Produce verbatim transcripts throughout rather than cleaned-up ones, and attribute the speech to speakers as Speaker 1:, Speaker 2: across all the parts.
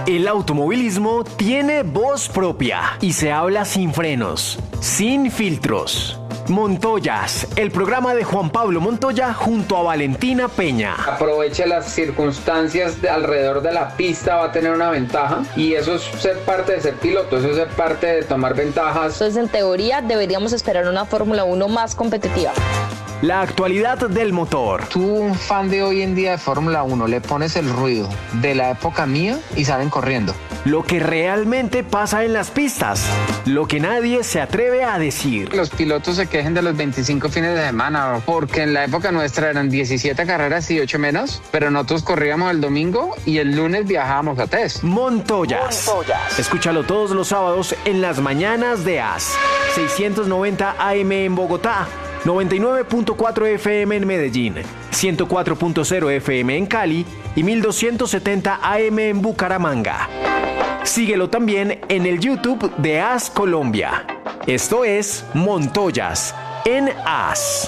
Speaker 1: El automovilismo tiene voz propia y se habla sin frenos, sin filtros. Montoyas, el programa de Juan Pablo Montoya junto a Valentina Peña.
Speaker 2: Aproveche las circunstancias de alrededor de la pista, va a tener una ventaja y eso es ser parte de ser piloto, eso es ser parte de tomar ventajas.
Speaker 3: Entonces, en teoría, deberíamos esperar una Fórmula uno más competitiva.
Speaker 1: La actualidad del motor.
Speaker 2: Tú, un fan de hoy en día de Fórmula uno, le pones el ruido de la época mía y salen corriendo.
Speaker 1: Lo que realmente pasa en las pistas, lo que nadie se atreve a decir.
Speaker 2: Los pilotos se quejen de los veinticinco fines de semana, porque en la época nuestra eran diecisiete carreras y ocho menos, pero nosotros corríamos el domingo y el lunes viajábamos a test.
Speaker 1: Montoyas. Montoyas. Escúchalo todos los sábados en las mañanas de A S. seiscientos noventa A M en Bogotá, noventa y nueve punto cuatro F M en Medellín, ciento cuatro punto cero F M en Cali y mil doscientos setenta A M en Bucaramanga. Síguelo también en el YouTube de A S Colombia. Esto es Montoyas en A S.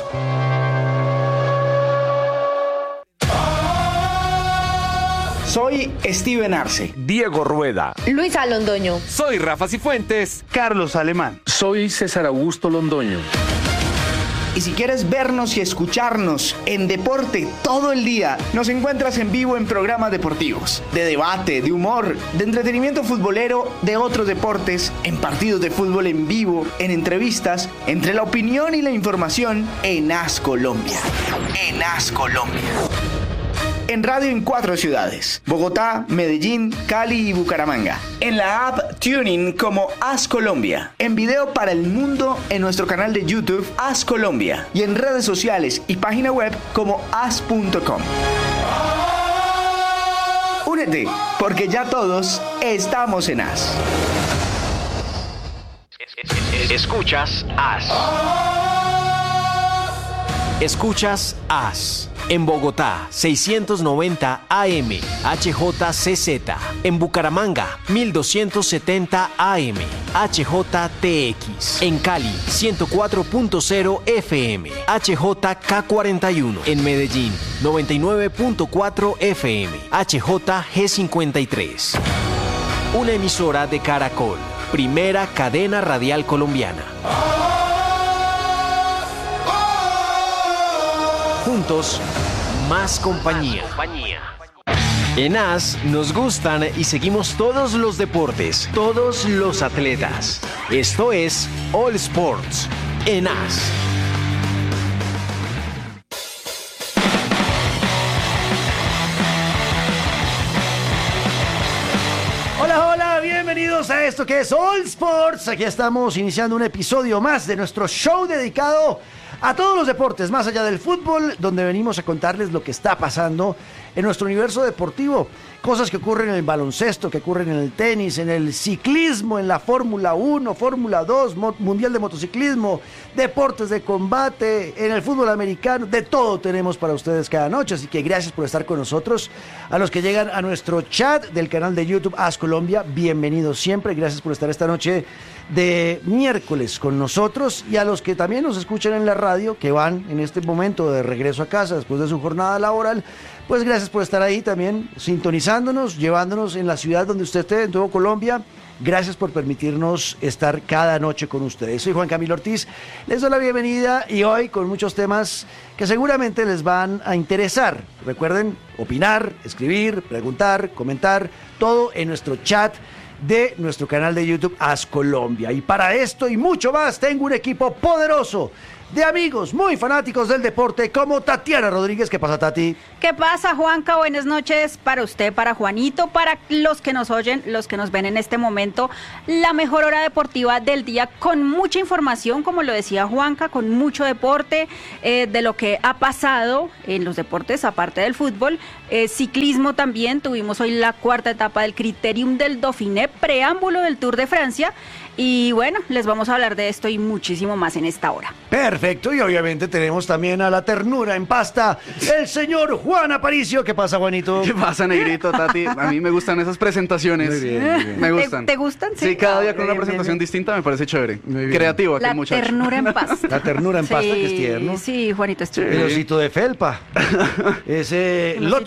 Speaker 4: Soy Steven Arce.
Speaker 5: Diego Rueda.
Speaker 3: Luisa Londoño.
Speaker 5: Soy Rafa Cifuentes.
Speaker 4: Carlos Alemán.
Speaker 6: Soy César Augusto Londoño.
Speaker 4: Y si quieres vernos y escucharnos en deporte todo el día, nos encuentras en vivo en programas deportivos, de debate, de humor, de entretenimiento futbolero, de otros deportes, en partidos de fútbol en vivo, en entrevistas, entre la opinión y la información en A S Colombia. En A S Colombia. En radio en cuatro ciudades: Bogotá, Medellín, Cali y Bucaramanga. En la app TuneIn como A S Colombia. En video para el mundo en nuestro canal de YouTube A S Colombia. Y en redes sociales y página web como as punto com. Únete, porque ya todos estamos en A S.
Speaker 1: Escuchas A S. Escuchas A S. En Bogotá, seiscientos noventa A M, H J C Z. En Bucaramanga, mil doscientos setenta A M, H J T X. En Cali, ciento cuatro punto cero F M, H J K cuarenta y uno. En Medellín, noventa y nueve punto cuatro F M, H J G cincuenta y tres. Una emisora de Caracol, primera cadena radial colombiana. Juntos, más compañía. En A S nos gustan y seguimos todos los deportes, todos los atletas. Esto es All Sports en A S.
Speaker 7: Hola, hola, bienvenidos a esto que es All Sports. Aquí estamos iniciando un episodio más de nuestro show dedicado a todos los deportes, más allá del fútbol, donde venimos a contarles lo que está pasando en nuestro universo deportivo. Cosas que ocurren en el baloncesto, que ocurren en el tenis, en el ciclismo, en la Fórmula uno, Fórmula dos, Mundial de Motociclismo, deportes de combate, en el fútbol americano. De todo tenemos para ustedes cada noche, así que gracias por estar con nosotros. A los que llegan a nuestro chat del canal de YouTube A S Colombia, bienvenidos siempre. Gracias por estar esta noche de miércoles con nosotros, y a los que también nos escuchan en la radio, que van en este momento de regreso a casa después de su jornada laboral, pues gracias por estar ahí también sintonizándonos, llevándonos en la ciudad donde usted esté, en todo Colombia. Gracias por permitirnos estar cada noche con ustedes. Soy Juan Camilo Ortiz, les doy la bienvenida y hoy con muchos temas que seguramente les van a interesar. Recuerden opinar, escribir, preguntar, comentar, todo en nuestro chat de nuestro canal de YouTube A S Colombia. Y para esto y mucho más tengo un equipo poderoso de amigos muy fanáticos del deporte, como Tatiana Rodríguez. ¿Qué pasa, Tati?
Speaker 8: ¿Qué pasa, Juanca? Buenas noches para usted, para Juanito, para los que nos oyen, los que nos ven en este momento. La mejor hora deportiva del día, con mucha información, como lo decía Juanca, con mucho deporte, eh, de lo que ha pasado en los deportes, aparte del fútbol. Eh, ciclismo también, tuvimos hoy la cuarta etapa del Criterium del Dauphiné, preámbulo del Tour de Francia. Y bueno, les vamos a hablar de esto y muchísimo más en esta hora.
Speaker 7: Perfecto, y obviamente tenemos también a la ternura en pasta, el señor Juan Aparicio. ¿Qué pasa, Juanito?
Speaker 6: ¿Qué pasa, negrito, Tati? A mí me gustan esas presentaciones.
Speaker 7: Muy bien, muy bien.
Speaker 6: Me gustan.
Speaker 8: ¿Te, te gustan?
Speaker 6: Sí, sí, cada día con
Speaker 7: bien,
Speaker 6: una presentación
Speaker 7: bien, bien.
Speaker 6: distinta me parece chévere.
Speaker 7: Muy bien.
Speaker 6: Creativo, aquel
Speaker 8: La
Speaker 6: muchacho.
Speaker 8: ternura en pasta.
Speaker 7: La ternura en pasta,
Speaker 8: Sí,
Speaker 7: que es tierno.
Speaker 8: Sí, Juanito, es
Speaker 7: El osito de felpa. Ese
Speaker 8: El
Speaker 7: Lotso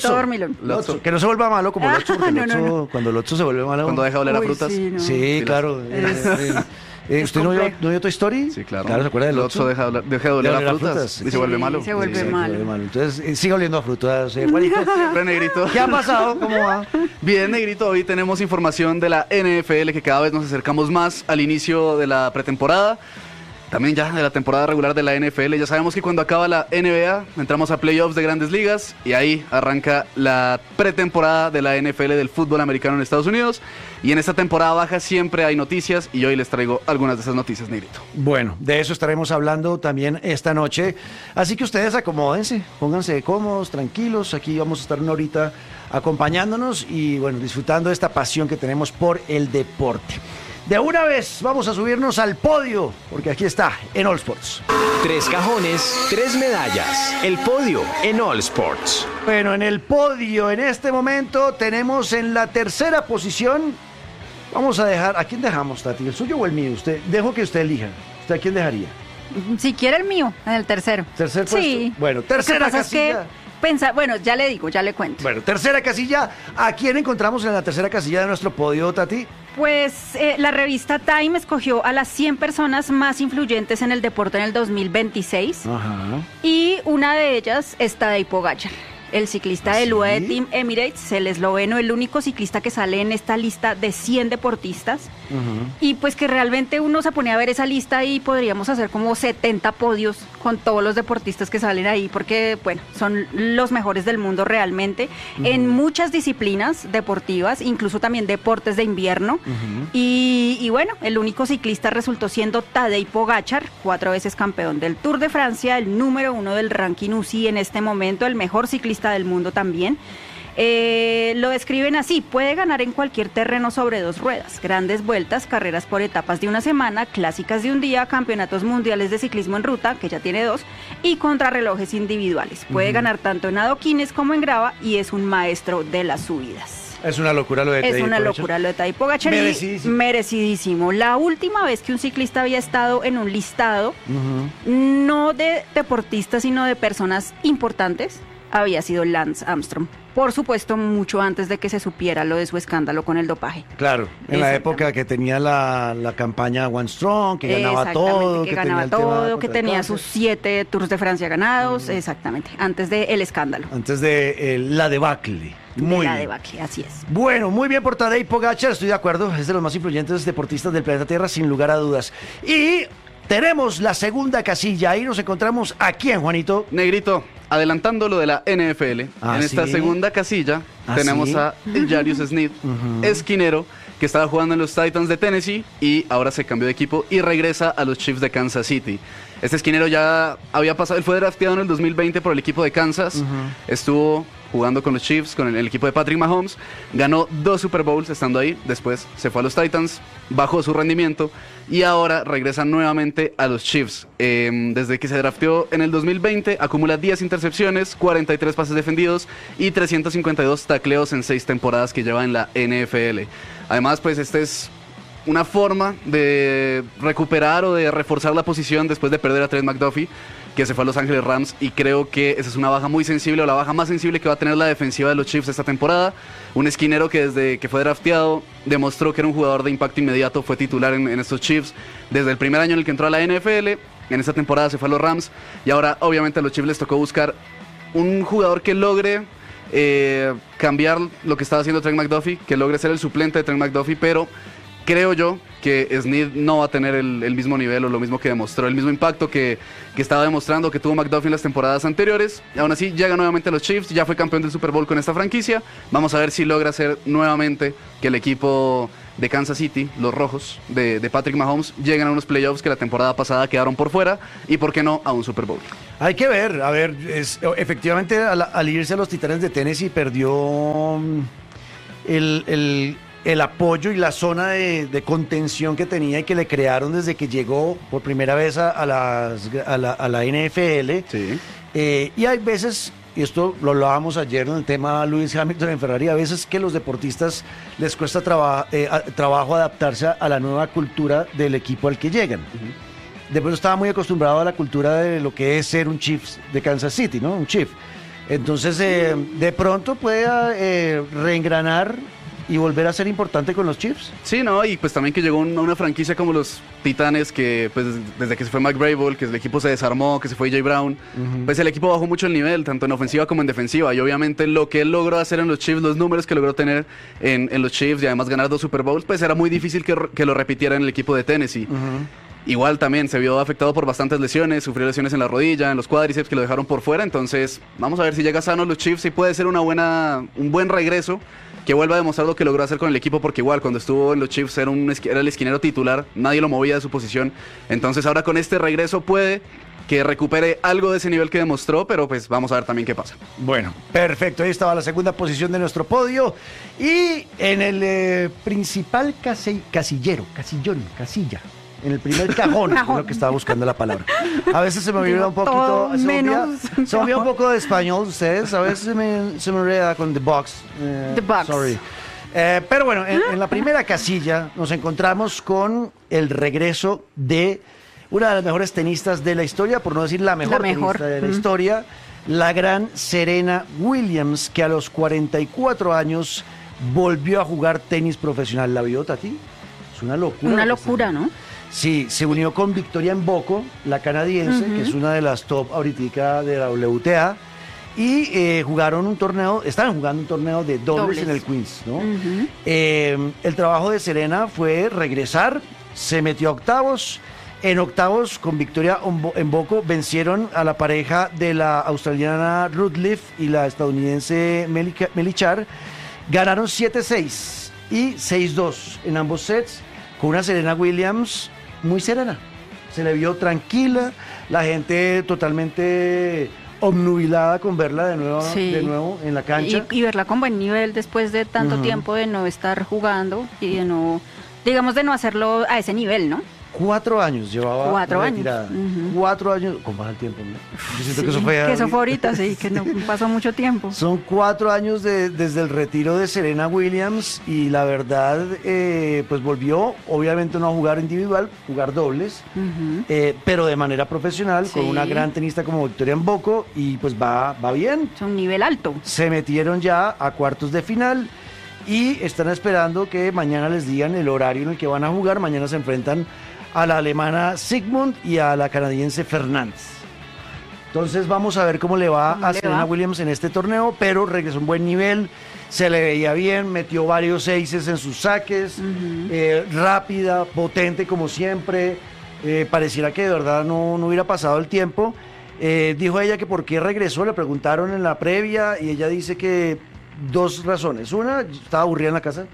Speaker 7: Lotso.
Speaker 8: Dormilón.
Speaker 7: Lotso. Que no se vuelva malo como Lotso, porque
Speaker 8: no, no,
Speaker 7: Lotso,
Speaker 8: no.
Speaker 7: cuando Lotso se vuelve malo.
Speaker 6: Cuando deja de oler a
Speaker 8: Uy,
Speaker 6: frutas.
Speaker 8: sí, no.
Speaker 7: Sí,
Speaker 6: Sí,
Speaker 7: claro.
Speaker 8: Es-
Speaker 7: Eh, eh, eh, ¿Usted no vio,
Speaker 8: complejo.
Speaker 7: no vio Toy Story?
Speaker 6: Sí, claro.
Speaker 7: Claro, ¿se acuerda de Lotso?
Speaker 6: Lotso deja, de oler- deja de oler
Speaker 7: De
Speaker 6: a
Speaker 7: oler a
Speaker 6: frutas,
Speaker 7: frutas.
Speaker 6: y se
Speaker 8: Sí,
Speaker 6: vuelve malo.
Speaker 8: se vuelve
Speaker 7: Sí, se
Speaker 8: malo.
Speaker 7: vuelve malo. Entonces, eh, sigue oliendo a frutas, eh, Juanito.
Speaker 6: Siempre, Negrito.
Speaker 7: ¿Qué ha pasado? ¿Cómo va?
Speaker 6: Bien, Negrito, hoy tenemos información de la N F L, que cada vez nos acercamos más al inicio de la pretemporada. También ya de la temporada regular de la N F L. Ya sabemos que cuando acaba la N B A entramos a playoffs de grandes ligas y ahí arranca la pretemporada de la N F L del fútbol americano en Estados Unidos. Y en esta temporada baja siempre hay noticias y hoy les traigo algunas de esas noticias, Negrito.
Speaker 7: Bueno, de eso estaremos hablando también esta noche. Así que ustedes acomódense, pónganse cómodos, tranquilos. Aquí vamos a estar una horita acompañándonos y bueno, disfrutando de esta pasión que tenemos por el deporte. De una vez vamos a subirnos al podio, porque aquí está, en All Sports.
Speaker 1: Tres cajones, tres medallas. El podio en All Sports.
Speaker 7: Bueno, en el podio en este momento tenemos en la tercera posición. Vamos a dejar, ¿a quién dejamos, Tati? ¿El suyo o el mío? Usted, dejo que usted elija. ¿Usted a quién dejaría?
Speaker 8: Si quiere el mío, en el tercero.
Speaker 7: ¿Tercer puesto?
Speaker 8: Sí.
Speaker 7: Bueno,
Speaker 8: Lo que
Speaker 7: tercera
Speaker 8: pasa es que
Speaker 7: casilla.
Speaker 8: pensa- bueno, ya le digo, ya le cuento.
Speaker 7: Bueno, tercera casilla. ¿A quién encontramos en la tercera casilla de nuestro podio, Tati?
Speaker 8: Pues eh, la revista Time escogió a las cien personas más influyentes en el deporte en el dos mil veintiséis
Speaker 7: Ajá.
Speaker 8: y una de ellas es Tadej Pogačar, el ciclista
Speaker 7: ¿Ah,
Speaker 8: del U A E
Speaker 7: sí?
Speaker 8: Team Emirates, el esloveno, el único ciclista que sale en esta lista de cien deportistas. Y pues que realmente uno se pone a ver esa lista y podríamos hacer como setenta podios con todos los deportistas que salen ahí, porque bueno, son los mejores del mundo realmente, en muchas disciplinas deportivas, incluso también deportes de invierno. y, y bueno, el único ciclista resultó siendo Tadej Pogačar, cuatro veces campeón del Tour de Francia, el número uno del ranking U C I en este momento, el mejor ciclista del mundo también. Eh, lo describen así: puede ganar en cualquier terreno sobre dos ruedas, grandes vueltas, carreras por etapas de una semana, clásicas de un día, campeonatos mundiales de ciclismo en ruta, que ya tiene dos, y contrarrelojes individuales. Puede ganar tanto en adoquines como en grava y es un maestro de las subidas.
Speaker 7: Es una locura lo de
Speaker 8: Es
Speaker 7: Tadej
Speaker 8: una
Speaker 7: Pogačar.
Speaker 8: locura lo de Tadej Pogačar. y
Speaker 7: Merecidísimo.
Speaker 8: Merecidísimo. La última vez que un ciclista había estado en un listado, no de deportistas, sino de personas importantes, había sido Lance Armstrong. Por supuesto, mucho antes de que se supiera lo de su escándalo con el dopaje.
Speaker 7: Claro, en la
Speaker 8: Exactamente.
Speaker 7: época que tenía la, la campaña One Strong, que ganaba
Speaker 8: Exactamente,
Speaker 7: todo,
Speaker 8: que,
Speaker 7: tenía
Speaker 8: ganaba
Speaker 7: el tema
Speaker 8: todo, que
Speaker 7: contra el
Speaker 8: tenía
Speaker 7: cáncer.
Speaker 8: sus siete Tours de Francia ganados, exactamente, antes del escándalo.
Speaker 7: Antes de eh, la debacle. Muy
Speaker 8: de la
Speaker 7: bien.
Speaker 8: debacle, así es.
Speaker 7: Bueno, muy bien por Tadej Pogačar, estoy de acuerdo, es de los más influyentes deportistas del planeta Tierra, sin lugar a dudas. Y tenemos la segunda casilla, ahí nos encontramos a quién, Juanito.
Speaker 6: Negrito, adelantando lo de la N F L,
Speaker 7: Ah,
Speaker 6: en esta
Speaker 7: ¿sí?
Speaker 6: segunda casilla
Speaker 7: ¿Ah,
Speaker 6: tenemos
Speaker 7: sí?
Speaker 6: a Jarius Sneed, esquinero, que estaba jugando en los Titans de Tennessee y ahora se cambió de equipo y regresa a los Chiefs de Kansas City. Este esquinero ya había pasado, él fue drafteado en el dos mil veinte por el equipo de Kansas, estuvo jugando con los Chiefs, con el, el equipo de Patrick Mahomes, ganó dos Super Bowls estando ahí, después se fue a los Titans, bajó su rendimiento y ahora regresa nuevamente a los Chiefs. Eh, desde que se drafteó en el dos mil veinte, acumula diez intercepciones, cuarenta y tres pases defendidos y trescientos cincuenta y dos tacleos en seis temporadas que lleva en la N F L. Además, pues este es una forma de recuperar o de reforzar la posición después de perder a Trent McDuffie, que se fue a Los Ángeles Rams, y creo que esa es una baja muy sensible, o la baja más sensible que va a tener la defensiva de los Chiefs esta temporada. Un esquinero que desde que fue drafteado demostró que era un jugador de impacto inmediato, fue titular en, en estos Chiefs desde el primer año en el que entró a la N F L, en esta temporada se fue a los Rams, y ahora obviamente a los Chiefs les tocó buscar un jugador que logre eh, cambiar lo que estaba haciendo Trent McDuffie, que logre ser el suplente de Trent McDuffie, pero creo yo que Sneed no va a tener el, el mismo nivel o lo mismo que demostró, el mismo impacto que, que estaba demostrando que tuvo McDuffie en las temporadas anteriores. Y aún así llega nuevamente a los Chiefs, ya fue campeón del Super Bowl con esta franquicia. Vamos a ver si logra hacer nuevamente que el equipo de Kansas City, los rojos de, de Patrick Mahomes, lleguen a unos playoffs que la temporada pasada quedaron por fuera, y por qué no a un Super Bowl.
Speaker 7: Hay que ver, a ver, es, efectivamente al, al irse a los Titanes de Tennessee perdió mm, el, el, el apoyo y la zona de, de contención que tenía y que le crearon desde que llegó por primera vez a, a, las, a, la, a la N F L.
Speaker 6: Sí.
Speaker 7: Eh, y hay veces, y esto lo hablábamos ayer en el tema Lewis Hamilton en Ferrari, a veces que los deportistas les cuesta traba, eh, a, trabajo adaptarse a, a la nueva cultura del equipo al que llegan. Uh-huh. De pronto estaba muy acostumbrado a la cultura de lo que es ser un Chiefs de Kansas City, ¿no? Un Chief. Entonces, eh, de pronto puede eh, reengranar y volver a ser importante con los Chiefs.
Speaker 6: Sí, no, y pues también que llegó una, una franquicia como los Titanes, que pues desde que se fue Mike Vrabel, que el equipo se desarmó, que se fue Jay Brown, uh-huh. pues el equipo bajó mucho el nivel, tanto en ofensiva como en defensiva, y obviamente lo que él logró hacer en los Chiefs, los números que logró tener en, en los Chiefs y además ganar dos Super Bowls, pues era muy difícil que, que lo repitiera en el equipo de Tennessee. Uh-huh. Igual también se vio afectado por bastantes lesiones, sufrió lesiones en la rodilla, en los cuádriceps que lo dejaron por fuera, entonces vamos a ver si llega sano los Chiefs y puede ser una buena, un buen regreso, que vuelva a demostrar lo que logró hacer con el equipo, porque igual cuando estuvo en los Chiefs era, un, era el esquinero titular, nadie lo movía de su posición, entonces ahora con este regreso puede que recupere algo de ese nivel que demostró, pero pues vamos a ver también qué pasa.
Speaker 7: Bueno, perfecto, ahí estaba la segunda posición de nuestro podio, y en el eh, principal casi, casillero, casillón, casilla, en el primer cajón, es lo que estaba buscando la palabra. A veces se me olvida un poquito, se me olvida, se me olvida un poco de español, ustedes, a veces se me, se me olvida con The Box. Eh,
Speaker 8: The Box.
Speaker 7: Sorry. Eh, pero bueno, en, en la primera casilla nos encontramos con el regreso de una de las mejores tenistas de la historia, por no decir la mejor,
Speaker 8: la mejor.
Speaker 7: tenista de la
Speaker 8: mm.
Speaker 7: historia, la gran Serena Williams, que a los cuarenta y cuatro años volvió a jugar tenis profesional. ¿La vio, Tati? Es una locura.
Speaker 8: Una locura, ¿no?
Speaker 7: Sí, se unió con Victoria Mboko, la canadiense, uh-huh. que es una de las top ahorita de la W T A, y eh, jugaron un torneo, estaban jugando un torneo de dobles, dobles. en el Queens, ¿no? Uh-huh. Eh, el trabajo de Serena fue regresar, se metió a octavos, en octavos con Victoria Mboko vencieron a la pareja de la australiana Ruth Leaf y la estadounidense Melichar, ganaron siete seis y seis dos en ambos sets, con una Serena Williams muy serena, se le vio tranquila, la gente totalmente obnubilada con verla de nuevo, sí. de nuevo en la cancha.
Speaker 8: Y, y verla con buen nivel después de tanto uh-huh. tiempo de no estar jugando y de no, digamos, de no hacerlo a ese nivel, ¿no?
Speaker 7: Cuatro años llevaba
Speaker 8: Cuatro
Speaker 7: retirada.
Speaker 8: años. Uh-huh.
Speaker 7: Cuatro años. ¿Cómo pasa el tiempo? ¿No? Yo siento
Speaker 8: sí,
Speaker 7: que eso fue...
Speaker 8: Que eso fue ahorita, sí, que no pasó mucho tiempo.
Speaker 7: Son cuatro años de, desde el retiro de Serena Williams y la verdad, eh, pues volvió, obviamente no a jugar individual, jugar dobles, uh-huh. eh, pero de manera profesional, sí. con una gran tenista como Victoria Mboko y pues va, va bien.
Speaker 8: Es un nivel alto.
Speaker 7: Se metieron ya a cuartos de final y están esperando que mañana les digan el horario en el que van a jugar. Mañana se enfrentan a la alemana Sigmund y a la canadiense Fernández. Entonces vamos a ver cómo le va
Speaker 8: ¿Cómo
Speaker 7: a
Speaker 8: le
Speaker 7: Serena
Speaker 8: va?
Speaker 7: Williams en este torneo, pero regresó a un buen nivel, se le veía bien, metió varios aces en sus saques, uh-huh. eh, rápida, potente como siempre, eh, pareciera que de verdad no, no hubiera pasado el tiempo. Eh, dijo ella que por qué regresó, le preguntaron en la previa y ella dice que dos razones. Una, estaba aburrida en la casa.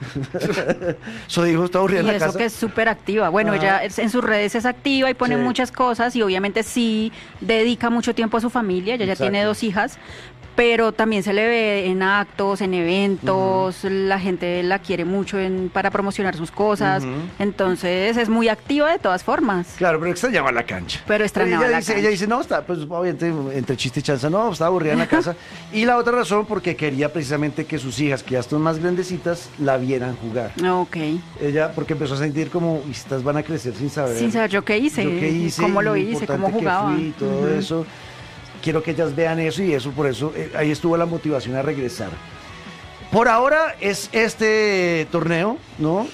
Speaker 7: Su dijo, estaba aburrida en la
Speaker 8: eso
Speaker 7: casa.
Speaker 8: Que es súper activa. Bueno, Ajá. ella en sus redes es activa y pone
Speaker 7: Sí.
Speaker 8: muchas cosas y obviamente sí dedica mucho tiempo a su familia. Ella ya
Speaker 7: Exacto.
Speaker 8: tiene dos hijas, pero también se le ve en actos, en eventos, uh-huh. la gente la quiere mucho en, para promocionar sus cosas, uh-huh. entonces es muy activa de todas formas.
Speaker 7: Claro, pero extrañaba la cancha.
Speaker 8: Pero extrañaba
Speaker 7: ella
Speaker 8: la
Speaker 7: dice,
Speaker 8: cancha.
Speaker 7: Ella dice, no, está, pues obviamente entre chiste y chanza, no, estaba aburrida en la casa. Y la otra razón, porque quería precisamente que sus hijas, que ya están más grandecitas, la vieran jugar.
Speaker 8: Ok.
Speaker 7: Ella, porque empezó a sentir como, estas van a crecer sin saber.
Speaker 8: Sin saber yo qué hice,
Speaker 7: yo qué hice
Speaker 8: cómo lo
Speaker 7: lo
Speaker 8: hice, cómo
Speaker 7: importante que
Speaker 8: jugaba.
Speaker 7: fui y todo
Speaker 8: Uh-huh.
Speaker 7: eso. Quiero que ellas vean eso y eso, por eso, eh, ahí estuvo la motivación a regresar. Por ahora es este torneo, ¿no?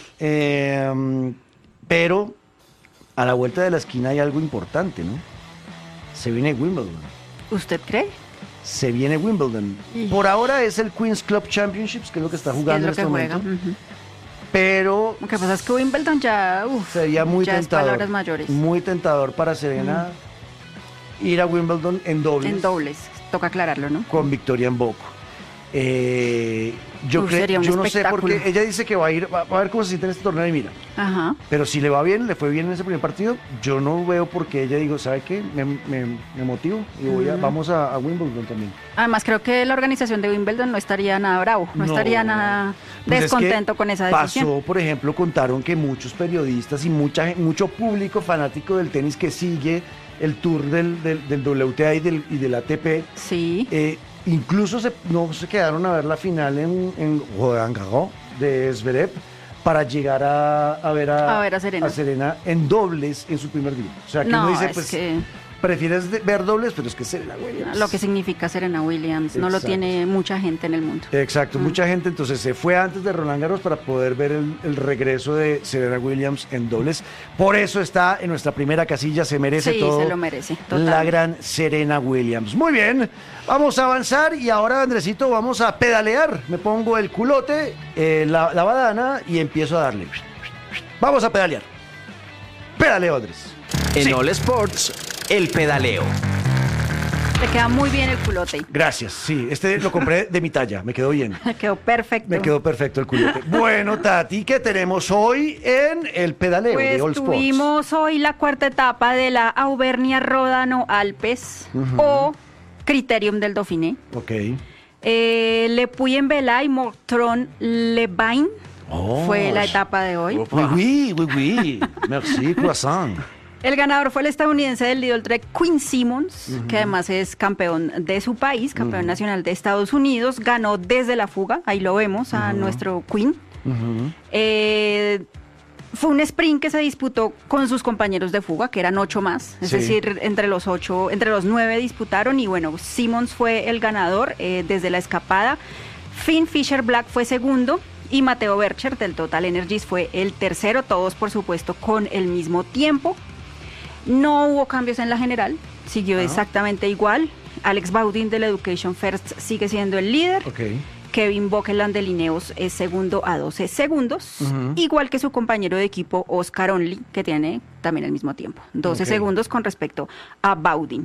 Speaker 7: Eh, pero a la vuelta de la esquina hay algo importante, ¿no? Se viene Wimbledon.
Speaker 8: ¿Usted cree?
Speaker 7: Se viene Wimbledon.
Speaker 8: Y...
Speaker 7: Por ahora es el Queen's Club Championships, que es lo que está jugando
Speaker 8: es lo
Speaker 7: en este
Speaker 8: que
Speaker 7: momento.
Speaker 8: juega. Uh-huh.
Speaker 7: Pero
Speaker 8: Lo que pasa es que Wimbledon ya, uf,
Speaker 7: sería muy
Speaker 8: ya
Speaker 7: tentador.
Speaker 8: es palabras mayores.
Speaker 7: Muy tentador para Serena uh-huh. ir a Wimbledon en dobles.
Speaker 8: En dobles, toca aclararlo, ¿no?
Speaker 7: Con Victoria Mboko. Eh, yo
Speaker 8: Uf,
Speaker 7: creo,
Speaker 8: sería un
Speaker 7: yo no sé por
Speaker 8: espectáculo.
Speaker 7: qué. Ella dice que va a ir, va, va a ver cómo se siente en este torneo y mira.
Speaker 8: Ajá.
Speaker 7: Pero si le va bien, le fue bien en ese primer partido, yo no veo por qué ella digo, ¿sabe qué? Me, me, me motivo y voy a,
Speaker 8: Mm.
Speaker 7: vamos a, a Wimbledon también.
Speaker 8: Además, creo que la organización de Wimbledon no estaría nada bravo, no,
Speaker 7: No,
Speaker 8: estaría nada
Speaker 7: Pues es
Speaker 8: descontento
Speaker 7: que
Speaker 8: con esa decisión.
Speaker 7: Pasó, por ejemplo, contaron que muchos periodistas y mucha, gen- mucho público fanático del tenis que sigue el tour del, del, del W T A y del, y del A T P,
Speaker 8: Sí.
Speaker 7: eh, incluso se, no se quedaron a ver la final en, en Roland Garros de Zverev para llegar a, a, ver a,
Speaker 8: A ver a Serena.
Speaker 7: Serena en dobles en su primer día. O sea, que
Speaker 8: No,
Speaker 7: uno dice,
Speaker 8: es
Speaker 7: pues,
Speaker 8: que-
Speaker 7: prefieres de- ver dobles, pero es que Serena Williams.
Speaker 8: Lo que significa Serena Williams, no lo
Speaker 7: Exacto.
Speaker 8: tiene mucha gente en el mundo.
Speaker 7: Exacto,
Speaker 8: Mm.
Speaker 7: mucha gente entonces se fue antes de Roland Garros para poder ver el, el regreso de Serena Williams en dobles. Por eso está en nuestra primera casilla, se merece
Speaker 8: Sí,
Speaker 7: todo.
Speaker 8: se lo merece, total.
Speaker 7: La gran Serena Williams. Muy bien, vamos a avanzar y ahora, Andresito, vamos a pedalear. Me pongo el culote, eh, la, la badana y empiezo a darle. Vamos a pedalear. Pedaleo, Andrés.
Speaker 1: En
Speaker 7: Sí.
Speaker 1: All Sports, el pedaleo.
Speaker 8: Le queda muy bien el culote.
Speaker 7: Gracias, sí, este lo compré de mi talla, me quedó bien.
Speaker 8: Quedó perfecto.
Speaker 7: Me quedó perfecto el culote. Bueno, Tati, ¿qué tenemos hoy en el pedaleo
Speaker 8: Pues
Speaker 7: de All Sports?
Speaker 8: tuvimos hoy la cuarta etapa de la Auvernia Rodano Alpes o Criterium del Dauphiné.
Speaker 7: Ok.
Speaker 8: Eh, Le Puy-en-Velay y Mortron Le Bain
Speaker 7: Oh.
Speaker 8: fue la etapa de hoy.
Speaker 7: Oui, oui, oui, oui. Merci, croissant.
Speaker 8: El ganador fue el estadounidense del Lidl Trek, Quinn Simmons, que además es campeón de su país, campeón nacional de Estados Unidos. Ganó desde la fuga, ahí lo vemos a nuestro Quinn. Eh, fue un sprint que se disputó con sus compañeros de fuga, que eran ocho más, es
Speaker 7: Sí.
Speaker 8: decir, entre los ocho, entre los nueve disputaron y bueno, Simmons fue el ganador eh, desde la escapada. Finn Fisher Black fue segundo y Mateo Bercher del Total Energies fue el tercero, todos por supuesto con el mismo tiempo. No hubo cambios en la general, siguió exactamente igual. Alex Baudin del Education First sigue siendo el líder.
Speaker 7: Ok.
Speaker 8: Kevin Bokeland de Lineos es segundo a doce segundos, igual que su compañero de equipo Oscar Only, que tiene también el mismo tiempo, doce
Speaker 7: Ok.
Speaker 8: segundos con respecto a Baudin.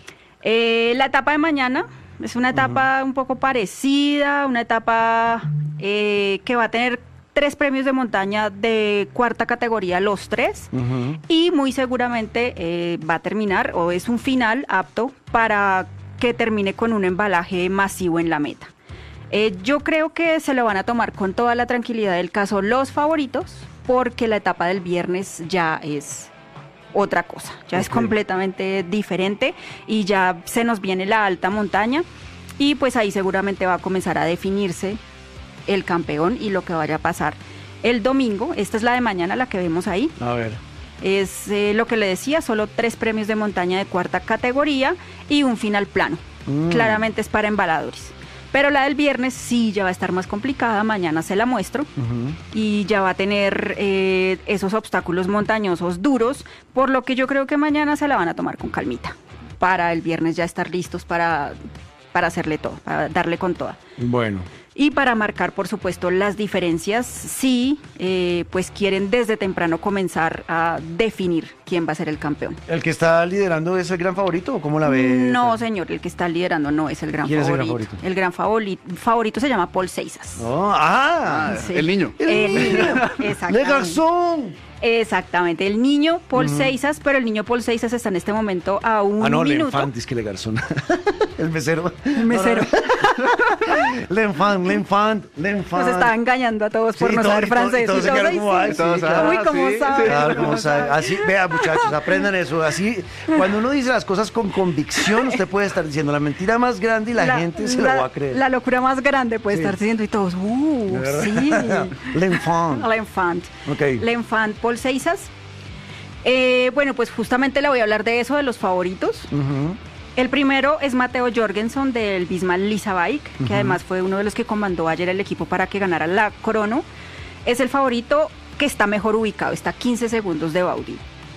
Speaker 8: Eh, la etapa de mañana es una etapa un poco parecida, una etapa eh, que va a tener tres premios de montaña de cuarta categoría, los tres,
Speaker 7: Ujú.
Speaker 8: y muy seguramente eh, va a terminar o es un final apto para que termine con un embalaje masivo en la meta. Eh, yo creo que se lo van a tomar con toda la tranquilidad del caso los favoritos, porque la etapa del viernes ya es otra cosa, ya es
Speaker 7: Ok.
Speaker 8: completamente diferente y ya se nos viene la alta montaña y pues ahí seguramente va a comenzar a definirse el campeón y lo que vaya a pasar el domingo. Esta es la de mañana, la que vemos ahí.
Speaker 7: A ver.
Speaker 8: Es eh, lo que le decía, solo tres premios de montaña de cuarta categoría y un final plano.
Speaker 7: Mm.
Speaker 8: Claramente es para embaladores. Pero la del viernes sí ya va a estar más complicada, mañana se la muestro
Speaker 7: Ujú.
Speaker 8: y ya va a tener eh, esos obstáculos montañosos duros, por lo que yo creo que mañana se la van a tomar con calmita, para el viernes ya estar listos para, para hacerle todo, para darle con toda.
Speaker 7: Bueno.
Speaker 8: Y para marcar, por supuesto, las diferencias, sí, eh, pues quieren desde temprano comenzar a definir quién va a ser el campeón.
Speaker 7: ¿El que está liderando es el gran favorito o cómo la ve?
Speaker 8: No, señor, el que está liderando no es el gran
Speaker 7: ¿Quién es el gran
Speaker 8: favorito.
Speaker 7: favorito?
Speaker 8: El gran favorito, favorito se llama Paul Seisas.
Speaker 7: Oh, ah,
Speaker 8: Sí.
Speaker 6: El niño.
Speaker 8: El niño,
Speaker 7: Le
Speaker 8: exactamente.
Speaker 7: Garzón.
Speaker 8: Exactamente, el niño Paul Seisas, pero el niño Paul Seisas está en este momento a un
Speaker 7: Ah, no,
Speaker 8: minuto.
Speaker 7: L'Enfant, es que Le Garzón. El mesero.
Speaker 8: El mesero.
Speaker 7: L'Enfant, L'Enfant, L'Enfant.
Speaker 8: Nos estaba engañando a todos por
Speaker 7: Sí,
Speaker 8: no
Speaker 7: todo-
Speaker 8: saber
Speaker 7: y todo-
Speaker 8: francés.
Speaker 7: y todos se
Speaker 8: todos,
Speaker 7: quedaron
Speaker 8: "Ay,
Speaker 7: como,
Speaker 8: sí".
Speaker 7: "Ay, sí,
Speaker 6: Todos,
Speaker 7: claro".
Speaker 8: Uy, cómo
Speaker 6: sí,
Speaker 8: sabe.
Speaker 7: Claro,
Speaker 8: cómo
Speaker 7: como sabe.
Speaker 8: sabe.
Speaker 7: Así, vea, muchachos, aprendan eso. Así, cuando uno dice las cosas con convicción, usted puede estar diciendo la mentira más grande y la, gente se
Speaker 8: la-
Speaker 7: lo va a creer.
Speaker 8: La locura más grande puede
Speaker 7: Sí.
Speaker 8: estar diciendo y todos, uh, sí.
Speaker 7: L'Enfant.
Speaker 8: L'Enfant.
Speaker 7: Ok.
Speaker 8: L'Enfant Paul Seisas. Eh, bueno, pues justamente le voy a hablar de eso, de los favoritos.
Speaker 7: Ujú.
Speaker 8: El primero es Mateo Jorgensen del Bismal Lisa Bike, que además fue uno de los que comandó ayer el equipo para que ganara la crono. Es el favorito que está mejor ubicado, está a quince segundos de Baudin.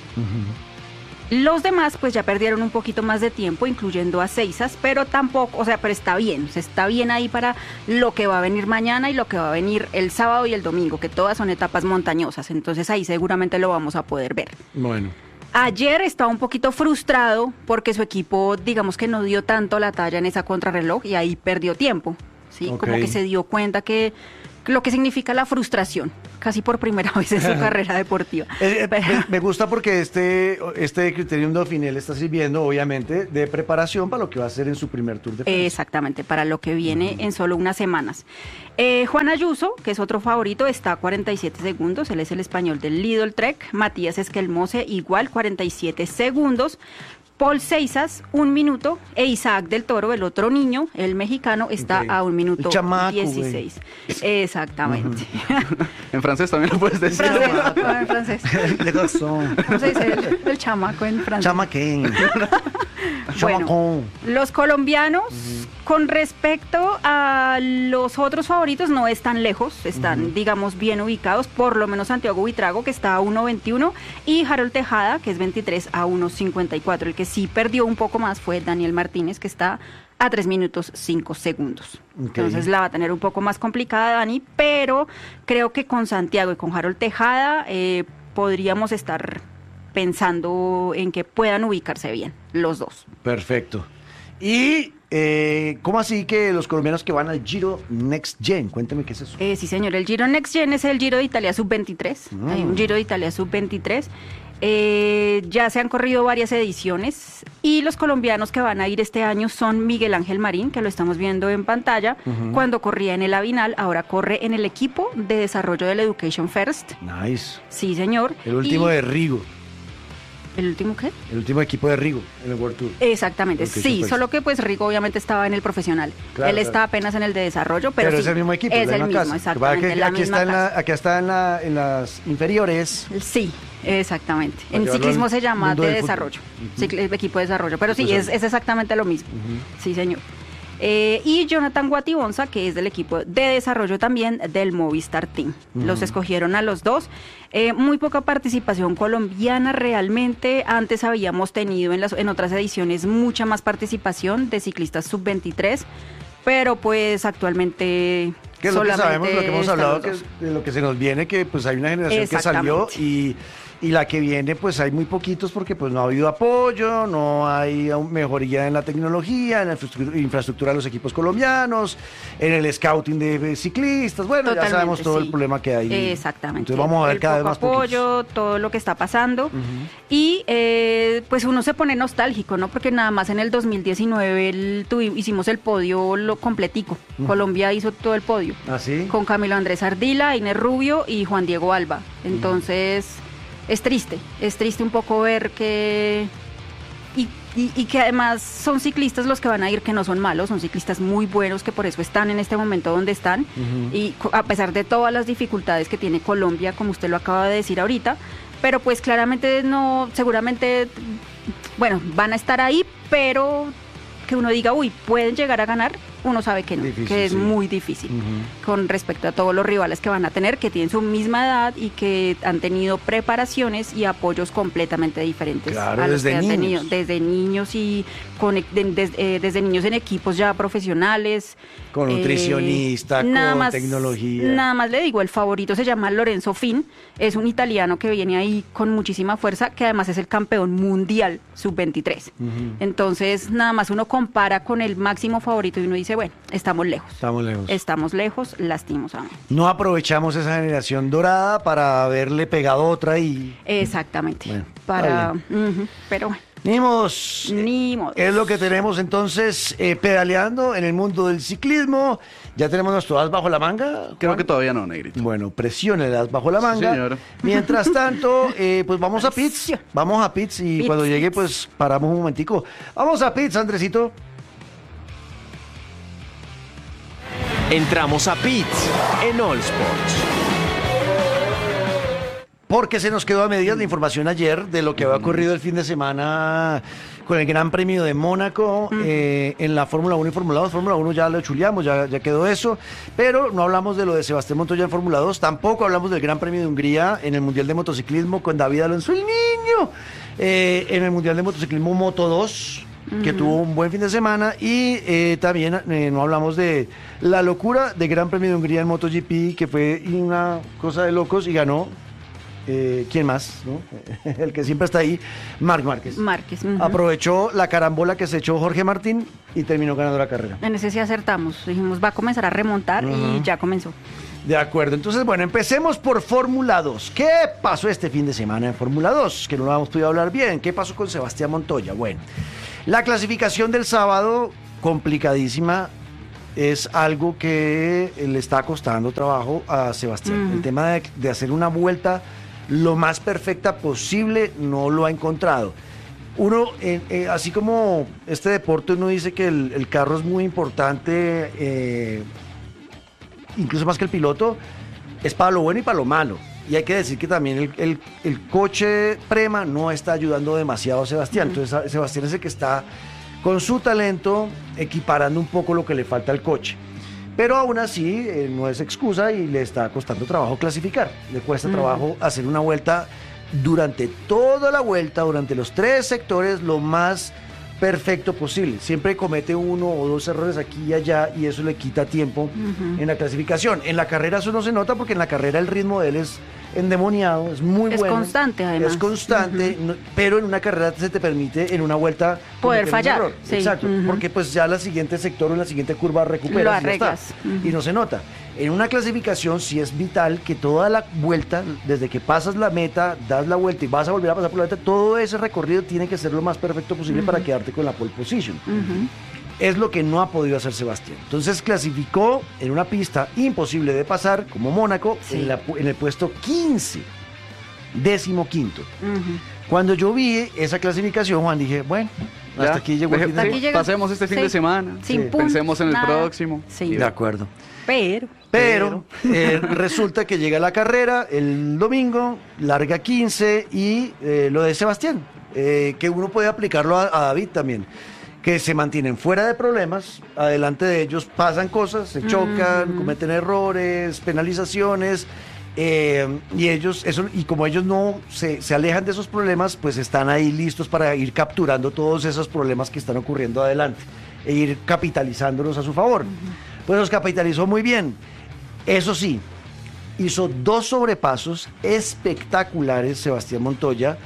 Speaker 8: Los demás pues ya perdieron un poquito más de tiempo, incluyendo a Seisas, pero tampoco, o sea, pero está bien, o sea, está bien ahí para lo que va a venir mañana y lo que va a venir el sábado y el domingo, que todas son etapas montañosas, entonces ahí seguramente lo vamos a poder ver.
Speaker 7: Bueno.
Speaker 8: Ayer estaba un poquito frustrado porque su equipo, digamos que no dio tanto la talla en esa contrarreloj y ahí perdió tiempo, ¿sí?
Speaker 7: Ok.
Speaker 8: Como que se dio cuenta que lo que significa la frustración, casi por primera vez en su carrera deportiva.
Speaker 7: Eh, eh,
Speaker 8: Pero-
Speaker 7: me, me gusta porque este, este Criterium Dauphiné le está sirviendo, obviamente, de preparación para lo que va a hacer en su primer Tour de Francia.
Speaker 8: Exactamente, para lo que viene en solo unas semanas. Eh, Juan Ayuso, que es otro favorito, está a cuarenta y siete segundos, él es el español del Lidl Trek. Matías Esquelmose, igual, cuarenta y siete segundos. Paul Seisas, un minuto, e Isaac del Toro, el otro niño, el mexicano, está
Speaker 7: Okay.
Speaker 8: a un minuto
Speaker 7: El chamaco,
Speaker 8: dieciséis. Exactamente.
Speaker 6: En francés también lo puedes decir.
Speaker 8: Francés, no, en francés.
Speaker 7: De razón.
Speaker 8: ¿Cómo se dice el, el chamaco en francés?
Speaker 7: Chamaquén.
Speaker 8: Bueno,
Speaker 7: Chamacón.
Speaker 8: los colombianos, con respecto a los otros favoritos, no están lejos, están, digamos, bien ubicados, por lo menos Santiago Buitrago, que está a uno veintiuno, y Harold Tejada, que es veintitrés, a uno cincuenta y cuatro. El que sí perdió un poco más fue Daniel Martínez, que está a tres minutos cinco segundos.
Speaker 7: Ok.
Speaker 8: Entonces la va a tener un poco más complicada, Dani, pero creo que con Santiago y con Harold Tejada eh, podríamos estar pensando en que puedan ubicarse bien los dos.
Speaker 7: Perfecto. Y, eh, ¿cómo así que los colombianos que van al Giro Next Gen? Cuéntame qué es eso.
Speaker 8: Eh, sí, señor, el Giro Next Gen es el Giro de Italia sub veintitrés.
Speaker 7: Mm.
Speaker 8: Hay un Giro de Italia sub veintitrés. Eh, ya se han corrido varias ediciones y los colombianos que van a ir este año son Miguel Ángel Marín, que lo estamos viendo en pantalla, cuando corría en el Avinal, ahora corre en el equipo de desarrollo del Education First.
Speaker 7: Nice.
Speaker 8: Sí, señor.
Speaker 7: El último
Speaker 8: Y-
Speaker 7: de Rigo.
Speaker 8: ¿El último qué?
Speaker 7: El último equipo de Rigo en el World Tour.
Speaker 8: Exactamente,
Speaker 7: Education
Speaker 8: sí,
Speaker 7: First.
Speaker 8: solo que pues Rigo obviamente estaba en el profesional.
Speaker 7: Claro,
Speaker 8: Él
Speaker 7: claro.
Speaker 8: está apenas en el de desarrollo, pero,
Speaker 7: Pero
Speaker 8: sí,
Speaker 7: es el mismo equipo,
Speaker 8: es
Speaker 7: la
Speaker 8: el
Speaker 7: misma
Speaker 8: mismo,
Speaker 7: casa. Lo que pasa es
Speaker 8: exactamente,
Speaker 7: que
Speaker 8: la
Speaker 7: aquí
Speaker 8: misma
Speaker 7: está, en la,
Speaker 8: casa.
Speaker 7: aquí está en, la, en las inferiores.
Speaker 8: Sí, exactamente.
Speaker 7: Para
Speaker 8: En
Speaker 7: llevarlo
Speaker 8: ciclismo
Speaker 7: al
Speaker 8: se llama
Speaker 7: mundo
Speaker 8: de
Speaker 7: del fútbol.
Speaker 8: desarrollo,
Speaker 7: Ujú.
Speaker 8: cicle- equipo de desarrollo, pero sí,
Speaker 7: Pues,
Speaker 8: es, es exactamente lo mismo. Sí, señor. Eh, y Jonathan Guatibonza, que es del equipo de desarrollo también del Movistar Team. Los escogieron a los dos. Eh, muy poca participación colombiana realmente. Antes habíamos tenido en, las, en otras ediciones mucha más participación de ciclistas sub veintitrés, pero pues actualmente
Speaker 7: Que es lo que
Speaker 8: solamente
Speaker 7: sabemos, lo que hemos
Speaker 8: están
Speaker 7: hablado,
Speaker 8: los
Speaker 7: que,
Speaker 8: dos.
Speaker 7: de lo que se nos viene, que pues hay una generación que salió
Speaker 8: Exactamente.
Speaker 7: y, y la que viene pues hay muy poquitos porque pues no ha habido apoyo, no hay aún mejoría en la tecnología, en la infraestructura, infraestructura de los equipos colombianos, en el scouting de ciclistas, bueno,
Speaker 8: Totalmente,
Speaker 7: ya sabemos todo
Speaker 8: sí.
Speaker 7: el problema que hay.
Speaker 8: Exactamente.
Speaker 7: Entonces vamos a ver
Speaker 8: El
Speaker 7: cada vez
Speaker 8: poco
Speaker 7: más poquitos.
Speaker 8: apoyo, todo lo que está pasando. Y eh, pues uno se pone nostálgico, ¿no? Porque nada más en el dos mil diecinueve el, tuvi- hicimos el podio lo completico. Colombia hizo todo el podio.
Speaker 7: ¿Ah, sí?
Speaker 8: Con Camilo Andrés Ardila, Inés Rubio y Juan Diego Alba. Entonces, es triste, es triste un poco ver que... Y, y- y que además son ciclistas los que van a ir que no son malos, son ciclistas muy buenos que por eso están en este momento donde están. Y co- a pesar de todas las dificultades que tiene Colombia, como usted lo acaba de decir ahorita, pero pues claramente no, seguramente, bueno, van a estar ahí, pero que uno diga, uy, pueden llegar a ganar, uno sabe que no,
Speaker 7: Difícil,
Speaker 8: que es
Speaker 7: sí.
Speaker 8: muy difícil con respecto a todos los rivales que van a tener, que tienen su misma edad y que han tenido preparaciones y apoyos completamente diferentes
Speaker 7: Claro,
Speaker 8: a los
Speaker 7: desde
Speaker 8: que han tenido,
Speaker 7: niños.
Speaker 8: desde niños y con, e- de- des- eh, desde niños en equipos ya profesionales.
Speaker 7: Con nutricionista, con
Speaker 8: nada
Speaker 7: tecnología.
Speaker 8: Nada más le digo, el favorito se llama Lorenzo Fin, es un italiano que viene ahí con muchísima fuerza, que además es el campeón mundial sub veintitrés. Entonces, nada más uno compara con el máximo favorito y uno dice, bueno, estamos lejos.
Speaker 7: Estamos lejos.
Speaker 8: Estamos lejos, lastimosamente.
Speaker 7: No aprovechamos esa generación dorada para haberle pegado otra y...
Speaker 8: Exactamente.
Speaker 7: Bueno,
Speaker 8: Para,
Speaker 7: está
Speaker 8: ujú, pero bueno,
Speaker 7: Ni mos.
Speaker 8: ni modo.
Speaker 7: Es lo que tenemos entonces eh, pedaleando en el mundo del ciclismo. Ya tenemos nuestro as bajo la manga.
Speaker 6: Creo
Speaker 7: Juan.
Speaker 6: que todavía no, Negrito.
Speaker 7: Bueno, presione el as bajo la manga.
Speaker 6: señor.
Speaker 7: Mientras tanto, eh, pues vamos a pits.
Speaker 8: Presión.
Speaker 7: Vamos a pits y
Speaker 8: Pits,
Speaker 7: cuando llegue,
Speaker 8: pits.
Speaker 7: pues paramos un momentico. Vamos a pits, Andresito.
Speaker 1: Entramos a Pits en All Sports.
Speaker 7: Porque se nos quedó a medias la información ayer de lo que había ocurrido el fin de semana con el Gran Premio de Mónaco eh, en la Fórmula uno y Fórmula dos. Fórmula uno ya lo chuleamos, ya, ya quedó eso, pero no hablamos de lo de Sebastián Montoya en Fórmula dos, tampoco hablamos del Gran Premio de Hungría en el Mundial de Motociclismo con David Alonso, el niño, eh, en el Mundial de Motociclismo Moto dos, que tuvo un buen fin de semana, y eh, también eh, no hablamos de la locura del Gran Premio de Hungría en MotoGP, que fue una cosa de locos y ganó. Eh, ¿Quién más? ¿No? El que siempre está ahí, Marc Márquez.
Speaker 8: Márquez. ujú.
Speaker 7: Aprovechó la carambola que se echó Jorge Martín y terminó ganando la carrera.
Speaker 8: En ese sí acertamos. Dijimos, va a comenzar a remontar y ya comenzó.
Speaker 7: De acuerdo, entonces bueno, empecemos por Fórmula dos. ¿Qué pasó este fin de semana en Fórmula dos? Que no lo hemos podido hablar bien. ¿Qué pasó con Sebastián Montoya? Bueno, la clasificación del sábado, complicadísima, es algo que le está costando trabajo a Sebastián. El tema de, de hacer una vuelta lo más perfecta posible no lo ha encontrado. uno, eh, eh, así como este deporte, uno dice que el, el carro es muy importante, eh, incluso más que el piloto, es para lo bueno y para lo malo. Y hay que decir que también el, el, el coche Prema no está ayudando demasiado a Sebastián. Uh-huh. Entonces Sebastián es el que está con su talento equiparando un poco lo que le falta al coche. Pero aún así eh, no es excusa y le está costando trabajo clasificar. Le cuesta uh-huh. trabajo hacer una vuelta durante toda la vuelta, durante los tres sectores, lo más perfecto posible. Siempre comete uno o dos errores aquí y allá y eso le quita tiempo uh-huh. en la clasificación. En la carrera eso no se nota porque en la carrera el ritmo de él es endemoniado, es muy
Speaker 8: es
Speaker 7: bueno.
Speaker 8: Es constante además.
Speaker 7: Es constante, uh-huh. no, pero en una carrera se te permite en una vuelta
Speaker 8: poder fallar.
Speaker 7: Sí. Exacto, uh-huh. porque pues ya la siguiente sector o en la siguiente curva recuperas
Speaker 8: lo
Speaker 7: arreglas,
Speaker 8: y ya está. Uh-huh.
Speaker 7: Y no se nota. En una clasificación sí es vital que toda la vuelta, desde que pasas la meta, das la vuelta y vas a volver a pasar por la meta, todo ese recorrido tiene que ser lo más perfecto posible uh-huh. para quedarte con la pole position. Uh-huh. Es lo que no ha podido hacer Sebastián. Entonces clasificó en una pista imposible de pasar, como Mónaco, sí. en, la, en el puesto quince, décimo quinto. Uh-huh. Cuando yo vi esa clasificación, Juan, dije, bueno, ya, hasta aquí llegó el fin de semana.
Speaker 6: Sí, pasemos este fin sí. de semana,
Speaker 8: sí.
Speaker 6: pensemos en el
Speaker 8: nada.
Speaker 6: próximo.
Speaker 7: Sí. De acuerdo.
Speaker 8: Pero...
Speaker 7: Pero eh, resulta que llega la carrera el domingo, larga quince y eh, lo de Sebastián, eh, que uno puede aplicarlo a, a David también, que se mantienen fuera de problemas, adelante de ellos pasan cosas, se chocan, uh-huh. cometen errores, penalizaciones, eh, y ellos, eso, y como ellos no se, se alejan de esos problemas, pues están ahí listos para ir capturando todos esos problemas que están ocurriendo adelante e ir capitalizándolos a su favor. Uh-huh. Pues los capitalizó muy bien. Eso sí, hizo dos sobrepasos espectaculares Sebastián Montoya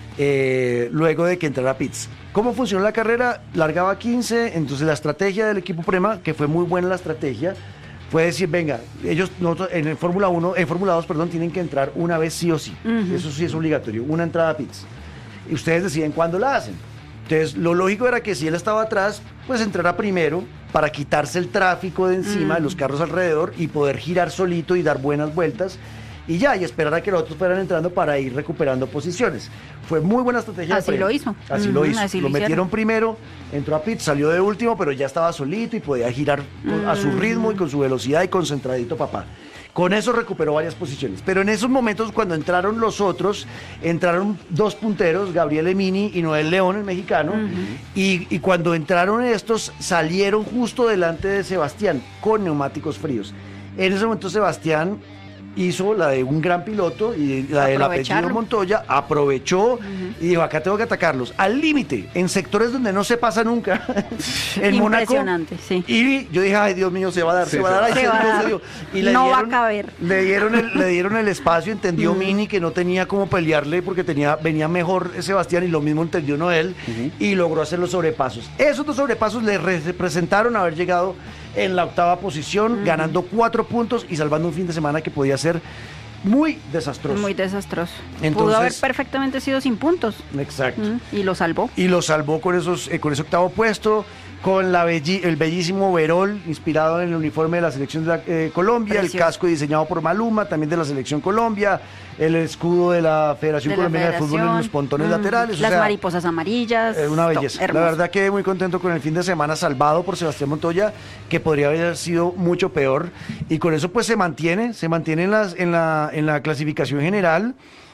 Speaker 7: eh, luego de que entrara a pits. ¿Cómo funcionó la carrera? Largaba quince, entonces la estrategia del equipo Prema, que fue muy buena la estrategia, fue decir, venga, ellos nosotros, en el Fórmula uno, en Fórmula dos, perdón, tienen que entrar una vez sí o sí. Uh-huh. Eso sí es obligatorio, una entrada a pits. Y ustedes deciden cuándo la hacen. Entonces, lo lógico era que si él estaba atrás, pues entrara primero para quitarse el tráfico de encima mm. de los carros alrededor y poder girar solito y dar buenas vueltas y ya, y esperar a que los otros fueran entrando para ir recuperando posiciones. Fue muy buena estrategia.
Speaker 8: Así lo hizo.
Speaker 7: Así
Speaker 8: mm,
Speaker 7: lo hizo.
Speaker 8: Así
Speaker 7: lo
Speaker 8: lo
Speaker 7: metieron
Speaker 8: hicieron.
Speaker 7: primero, entró a pit, salió de último, pero ya estaba solito y podía girar mm. a su ritmo y con su velocidad y concentradito papá. Con eso recuperó varias posiciones. Pero en esos momentos, cuando entraron los otros, entraron dos punteros, Gabriel Emini y Noel León, el mexicano, uh-huh. y, y cuando entraron estos, salieron justo delante de Sebastián, con neumáticos fríos. En ese momento Sebastián hizo la de un gran piloto y la del apellido Montoya, aprovechó uh-huh. y dijo, acá tengo que atacarlos, al límite, en sectores donde no se pasa nunca, en
Speaker 8: Impresionante,
Speaker 7: Mónaco,
Speaker 8: sí.
Speaker 7: Y yo dije, ay Dios mío, se va a dar, sí, se va a dar, ay,
Speaker 8: se,
Speaker 7: se,
Speaker 8: va
Speaker 7: Dios,
Speaker 8: a
Speaker 7: se dio. Y le
Speaker 8: no
Speaker 7: dieron,
Speaker 8: va a caber.
Speaker 7: Le dieron el, le dieron el espacio, entendió uh-huh. Mini que no tenía cómo pelearle porque tenía, venía mejor Sebastián y lo mismo entendió Noel uh-huh. y logró hacer los sobrepasos. Esos dos sobrepasos le representaron haber llegado en la octava posición, uh-huh. ganando cuatro puntos y salvando un fin de semana que podía ser muy desastroso.
Speaker 8: Muy desastroso.
Speaker 7: Entonces,
Speaker 8: pudo haber perfectamente sido sin puntos.
Speaker 7: Exacto.
Speaker 8: Mm, y lo salvó.
Speaker 7: Y lo salvó con esos, eh, con ese octavo puesto, con la belli, el bellísimo overol inspirado en el uniforme de la selección de la, eh, Colombia, Precioso. El casco diseñado por Maluma, también de la selección Colombia, el escudo de la Federación de Colombiana de Fútbol en los pontones mm, laterales.
Speaker 8: Las
Speaker 7: o sea,
Speaker 8: mariposas amarillas.
Speaker 7: Eh, una belleza. No, la verdad que muy contento con el fin de semana salvado por Sebastián Montoya, que podría haber sido mucho peor. Y con eso pues se mantiene, se mantiene en, las, en, la, en la clasificación general.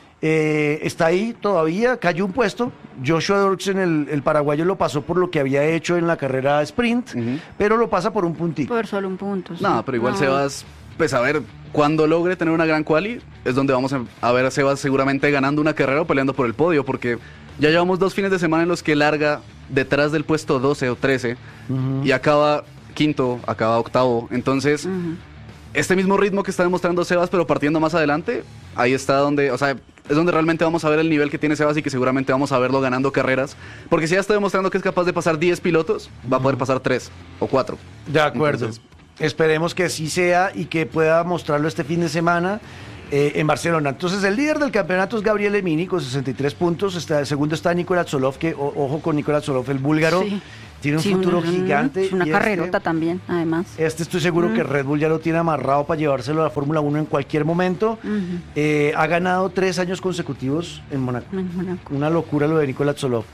Speaker 7: Eh, está ahí todavía, cayó un puesto. Joshua Dorksen, el, el paraguayo, lo pasó por lo que había hecho en la carrera sprint, uh-huh. pero lo pasa por un puntito.
Speaker 8: Por solo un punto. Sí.
Speaker 6: No, pero igual no. Sebas, pues a ver, cuando logre tener una gran quali, es donde vamos a ver a Sebas seguramente ganando una carrera o peleando por el podio, porque ya llevamos dos fines de semana en los que larga detrás del puesto doce o trece uh-huh. y acaba quinto, acaba octavo. Entonces, uh-huh. este mismo ritmo que está demostrando Sebas, pero partiendo más adelante, ahí está donde, o sea, es donde realmente vamos a ver el nivel que tiene Sebas y que seguramente vamos a verlo ganando carreras. Porque si ya está demostrando que es capaz de pasar diez pilotos, va a poder pasar tres o cuatro.
Speaker 7: De acuerdo. Entonces, esperemos que así sea y que pueda mostrarlo este fin de semana eh, en Barcelona. Entonces, el líder del campeonato es Gabriel Emini con sesenta y tres puntos. Está, el segundo está Nicolás Solov, que o, ojo con Nicolás Solov, el búlgaro. Sí. Tiene un sí, futuro un, gigante.
Speaker 8: Es una carrerota este, también, además.
Speaker 7: Este estoy seguro mm. que Red Bull ya lo tiene amarrado para llevárselo a la Fórmula uno en cualquier momento. Uh-huh. Eh, ha ganado tres años consecutivos en Mónaco.
Speaker 8: En Mónaco.
Speaker 7: Una locura lo de Nicolás Solov.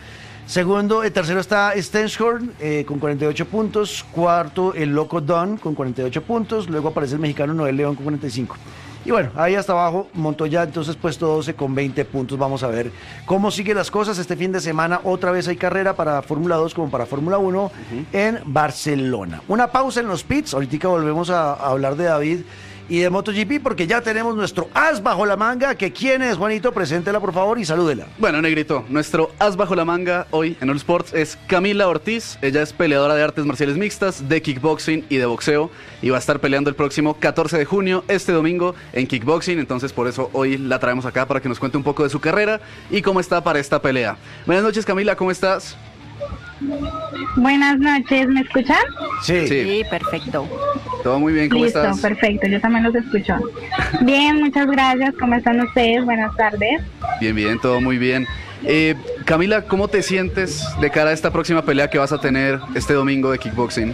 Speaker 7: Segundo, el tercero está Stenshorn eh, con cuarenta y ocho puntos. Cuarto, el Loco Don con cuarenta y ocho puntos. Luego aparece el mexicano Noel León con cuarenta y cinco. Y bueno, ahí hasta abajo, Montoya entonces puesto doce con veinte puntos. Vamos a ver cómo siguen las cosas. Este fin de semana otra vez hay carrera para Fórmula dos como para Fórmula uno uh-huh. en Barcelona. Una pausa en los pits. Ahorita volvemos a, a hablar de David y de MotoGP porque ya tenemos nuestro as bajo la manga. ¿Que quién es, Juanito? Preséntela, por favor, y salúdela.
Speaker 6: Bueno, Negrito, nuestro as bajo la manga hoy en All Sports es Camila Ortiz. Ella es peleadora de artes marciales mixtas, de kickboxing y de boxeo. Y va a estar peleando el próximo catorce de junio, este domingo, en kickboxing. Entonces, por eso hoy la traemos acá para que nos cuente un poco de su carrera y cómo está para esta pelea. Buenas noches, Camila, ¿cómo estás?
Speaker 9: Buenas noches, ¿me escuchan?
Speaker 7: Sí.
Speaker 6: Sí,
Speaker 8: Sí, perfecto.
Speaker 6: todo muy bien, ¿cómo
Speaker 9: Listo,
Speaker 6: estás?
Speaker 9: perfecto, yo también los escucho. Bien, muchas gracias, ¿cómo están ustedes? Buenas tardes.
Speaker 6: Bien, bien, todo muy bien. Eh, Camila, ¿cómo te sientes de cara a esta próxima pelea que vas a tener este domingo de kickboxing?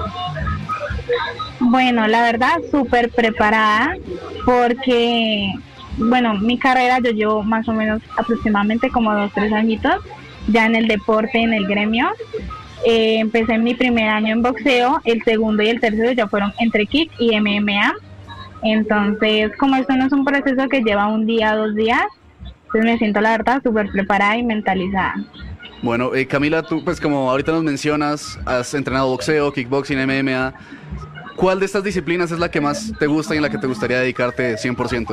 Speaker 9: Bueno, la verdad, súper preparada porque, bueno, mi carrera yo llevo más o menos aproximadamente como dos, tres añitos ya en el deporte, en el gremio. Eh, empecé mi primer año en boxeo, el segundo y el tercero ya fueron entre kick y M M A. Entonces, como esto no es un proceso que lleva un día, dos días, entonces me siento la verdad súper preparada y mentalizada.
Speaker 6: Bueno, eh, Camila, tú pues como ahorita nos mencionas, has entrenado boxeo, kickboxing, M M A. ¿Cuál de estas disciplinas es la que más te gusta y en la que te gustaría dedicarte cien por ciento?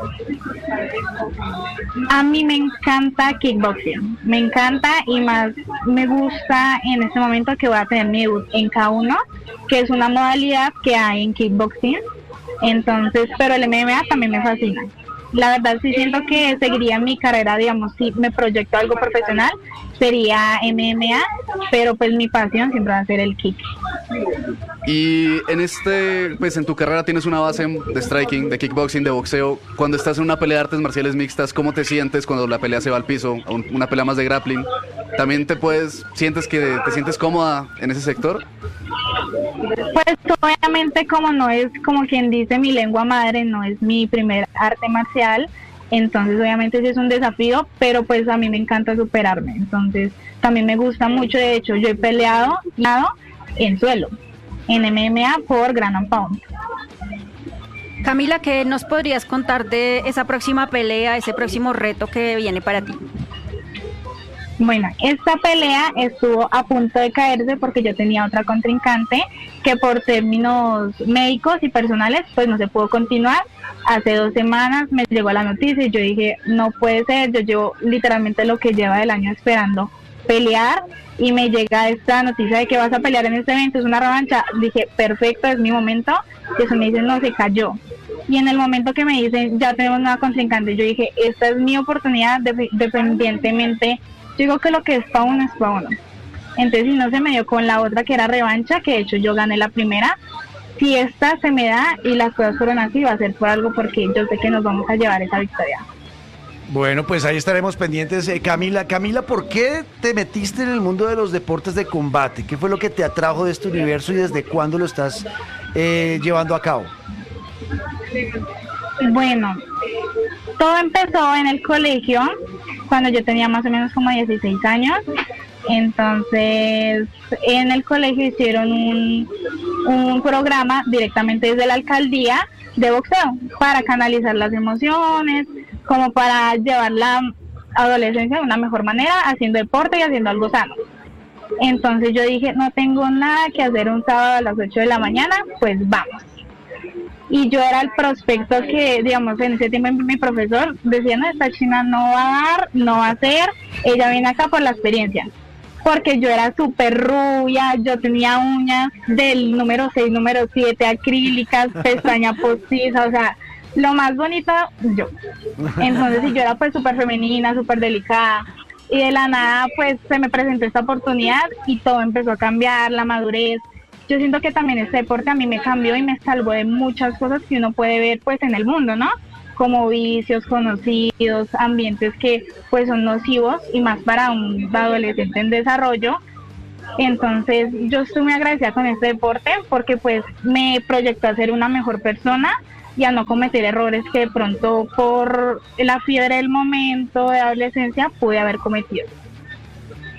Speaker 9: A mí me encanta kickboxing, me encanta y más me gusta en este momento que voy a tener mi debut en K uno, que es una modalidad que hay en kickboxing. Entonces, pero el M M A también me fascina. La verdad sí siento que seguiría mi carrera, digamos, si me proyecto algo profesional, sería M M A, pero pues mi pasión siempre va a ser el kick.
Speaker 6: Y en este, pues en tu carrera tienes una base de striking, de kickboxing, de boxeo. Cuando estás en una pelea de artes marciales mixtas, ¿cómo te sientes cuando la pelea se va al piso? Una pelea más de grappling. ¿También te puedes, sientes que te sientes cómoda en ese sector?
Speaker 9: Pues obviamente como no es, como quien dice, mi lengua madre, no es mi primer arte marcial, entonces obviamente sí es un desafío, pero pues a mí me encanta superarme, entonces también me gusta mucho. De hecho, yo he peleado en suelo, en M M A por Ground and Pound.
Speaker 8: Camila, ¿qué nos podrías contar de esa próxima pelea, ese próximo reto que viene para ti?
Speaker 9: Bueno, esta pelea estuvo a punto de caerse porque yo tenía otra contrincante que por términos médicos y personales pues no se pudo continuar. Hace dos semanas me llegó la noticia y yo dije, no puede ser, yo llevo literalmente lo que lleva del año esperando pelear y me llega esta noticia de que vas a pelear en este evento, es una revancha. Dije, perfecto, es mi momento. Y eso me dicen, no, se cayó. Y en el momento que me dicen, ya tenemos una contrincante, yo dije, esta es mi oportunidad, de, dependientemente. Yo digo que lo que es para uno es para uno. Entonces, si no se me dio con la otra que era revancha, que de hecho yo gané la primera, si esta se me da y las cosas fueron así, va a ser por algo, porque yo sé que nos vamos a llevar esa victoria.
Speaker 7: Bueno, pues ahí estaremos pendientes. Eh, Camila, Camila, ¿por qué te metiste en el mundo de los deportes de combate? ¿Qué fue lo que te atrajo de este universo y desde cuándo lo estás eh, llevando a cabo?
Speaker 9: Bueno, todo empezó en el colegio, cuando yo tenía más o menos como dieciséis años. Entonces, en el colegio hicieron un, un programa directamente desde la alcaldía de boxeo para canalizar las emociones, como para llevar la adolescencia de una mejor manera, haciendo deporte y haciendo algo sano. Entonces yo dije, no tengo nada que hacer un sábado a las ocho de la mañana, pues vamos. Y yo era el prospecto que, digamos, en ese tiempo mi profesor decía, no, esta china no va a dar, no va a hacer, ella viene acá por la experiencia. Porque yo era súper rubia, yo tenía uñas del número seis, número siete, acrílicas, pestaña postiza, o sea, lo más bonito yo. Entonces, y yo era pues súper femenina, súper delicada. Y de la nada, pues, se me presentó esta oportunidad y todo empezó a cambiar, la madurez. Yo siento que también este deporte a mí me cambió y me salvó de muchas cosas que uno puede ver, pues, en el mundo, ¿no? Como vicios conocidos, ambientes que, pues, son nocivos y más para un adolescente en desarrollo. Entonces, yo estoy muy agradecida con este deporte porque, pues, me proyectó a ser una mejor persona y a no cometer errores que de pronto por la fiebre del momento de adolescencia pude haber cometido.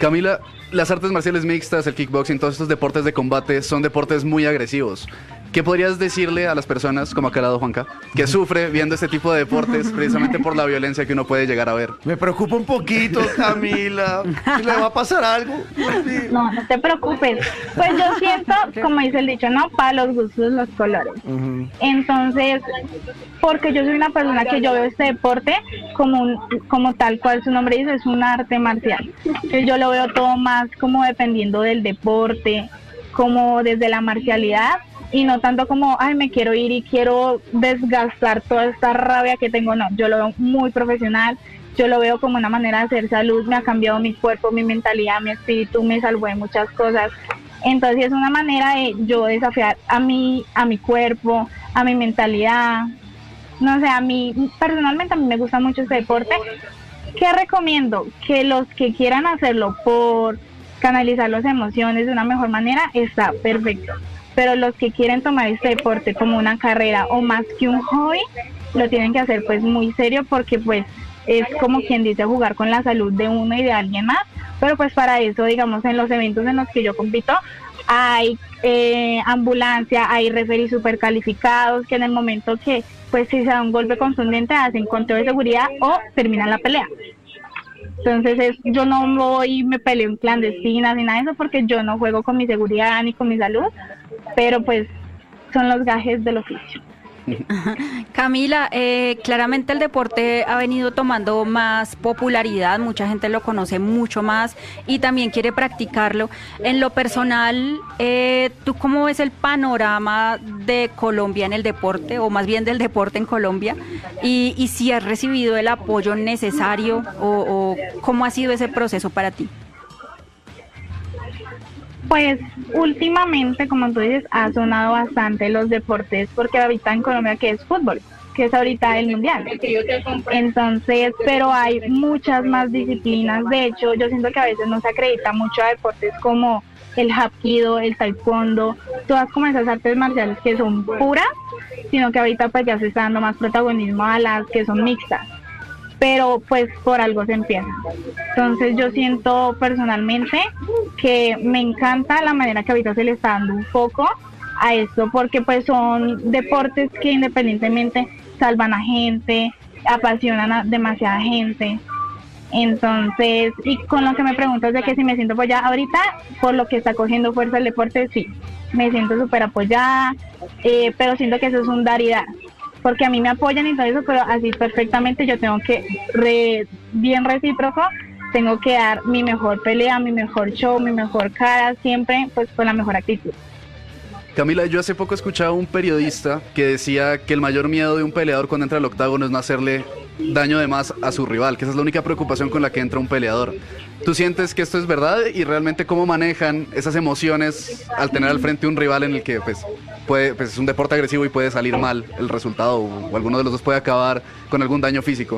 Speaker 6: Camila, las artes marciales mixtas, el kickboxing, todos estos deportes de combate son deportes muy agresivos. ¿Qué podrías decirle a las personas, como acá al lado Juanca, que sufre viendo este tipo de deportes precisamente por la violencia que uno puede llegar a ver?
Speaker 7: Me preocupa un poquito, Camila. ¿Le va a pasar algo?
Speaker 9: No, no te preocupes. Pues yo siento, como dice el dicho, ¿no? Para los gustos, los colores. Uh-huh. Entonces, porque yo soy una persona que yo veo este deporte como un, como tal cual su nombre dice, es un arte marcial. Entonces yo lo veo todo más como dependiendo del deporte, como desde la marcialidad, y no tanto como, ay, me quiero ir y quiero desgastar toda esta rabia que tengo. No, yo lo veo muy profesional, yo lo veo como una manera de hacer salud, me ha cambiado mi cuerpo, mi mentalidad, mi espíritu, me salvó de muchas cosas. Entonces es una manera de yo desafiar a mí, a mi cuerpo, a mi mentalidad. No sé, a mí, personalmente a mí me gusta mucho este deporte. ¿Qué recomiendo? Que los que quieran hacerlo por canalizar las emociones de una mejor manera, está perfecto. Pero los que quieren tomar este deporte como una carrera o más que un hobby, lo tienen que hacer pues muy serio, porque pues es como quien dice jugar con la salud de uno y de alguien más. Pero pues para eso, digamos, en los eventos en los que yo compito, hay eh, ambulancia, hay referees super calificados que en el momento que pues si se da un golpe contundente hacen conteo de seguridad o terminan la pelea. Entonces es, yo no voy y me peleo en clandestinas ni nada de eso, porque yo no juego con mi seguridad ni con mi salud, pero pues son los gajes del oficio.
Speaker 8: Camila, eh, claramente el deporte ha venido tomando más popularidad, mucha gente lo conoce mucho más y también quiere practicarlo. En lo personal, eh, ¿tú cómo ves el panorama de Colombia en el deporte, o más bien del deporte en Colombia? Y, y si has recibido el apoyo necesario, o, o cómo ha sido ese proceso para ti.
Speaker 9: Pues últimamente, como tú dices, ha sonado bastante los deportes, porque ahorita en Colombia que es fútbol, que es ahorita el mundial. Entonces, pero hay muchas más disciplinas. De hecho, yo siento que a veces no se acredita mucho a deportes como el hapkido, el taekwondo, todas como esas artes marciales que son puras, sino que ahorita pues ya se está dando más protagonismo a las que son mixtas. Pero pues por algo se empieza. Entonces yo siento personalmente que me encanta la manera que ahorita se le está dando un foco a esto, porque pues son deportes que independientemente salvan a gente, apasionan a demasiada gente. Entonces, y con lo que me preguntas de que si me siento apoyada ahorita, por lo que está cogiendo fuerza el deporte, sí, me siento súper apoyada, eh, pero siento que eso es un dar y dar. Porque a mí me apoyan y todo eso, pero así perfectamente yo tengo que, re, bien recíproco, tengo que dar mi mejor pelea, mi mejor show, mi mejor cara, siempre pues con la mejor actitud.
Speaker 6: Camila, yo hace poco escuchaba a un periodista que decía que el mayor miedo de un peleador cuando entra al octágono es no hacerle daño de más a su rival, que esa es la única preocupación con la que entra un peleador. ¿Tú sientes que esto es verdad? Y realmente, ¿cómo manejan esas emociones al tener al frente un rival en el que pues, puede, pues es un deporte agresivo y puede salir mal el resultado, o, o alguno de los dos puede acabar con algún daño físico?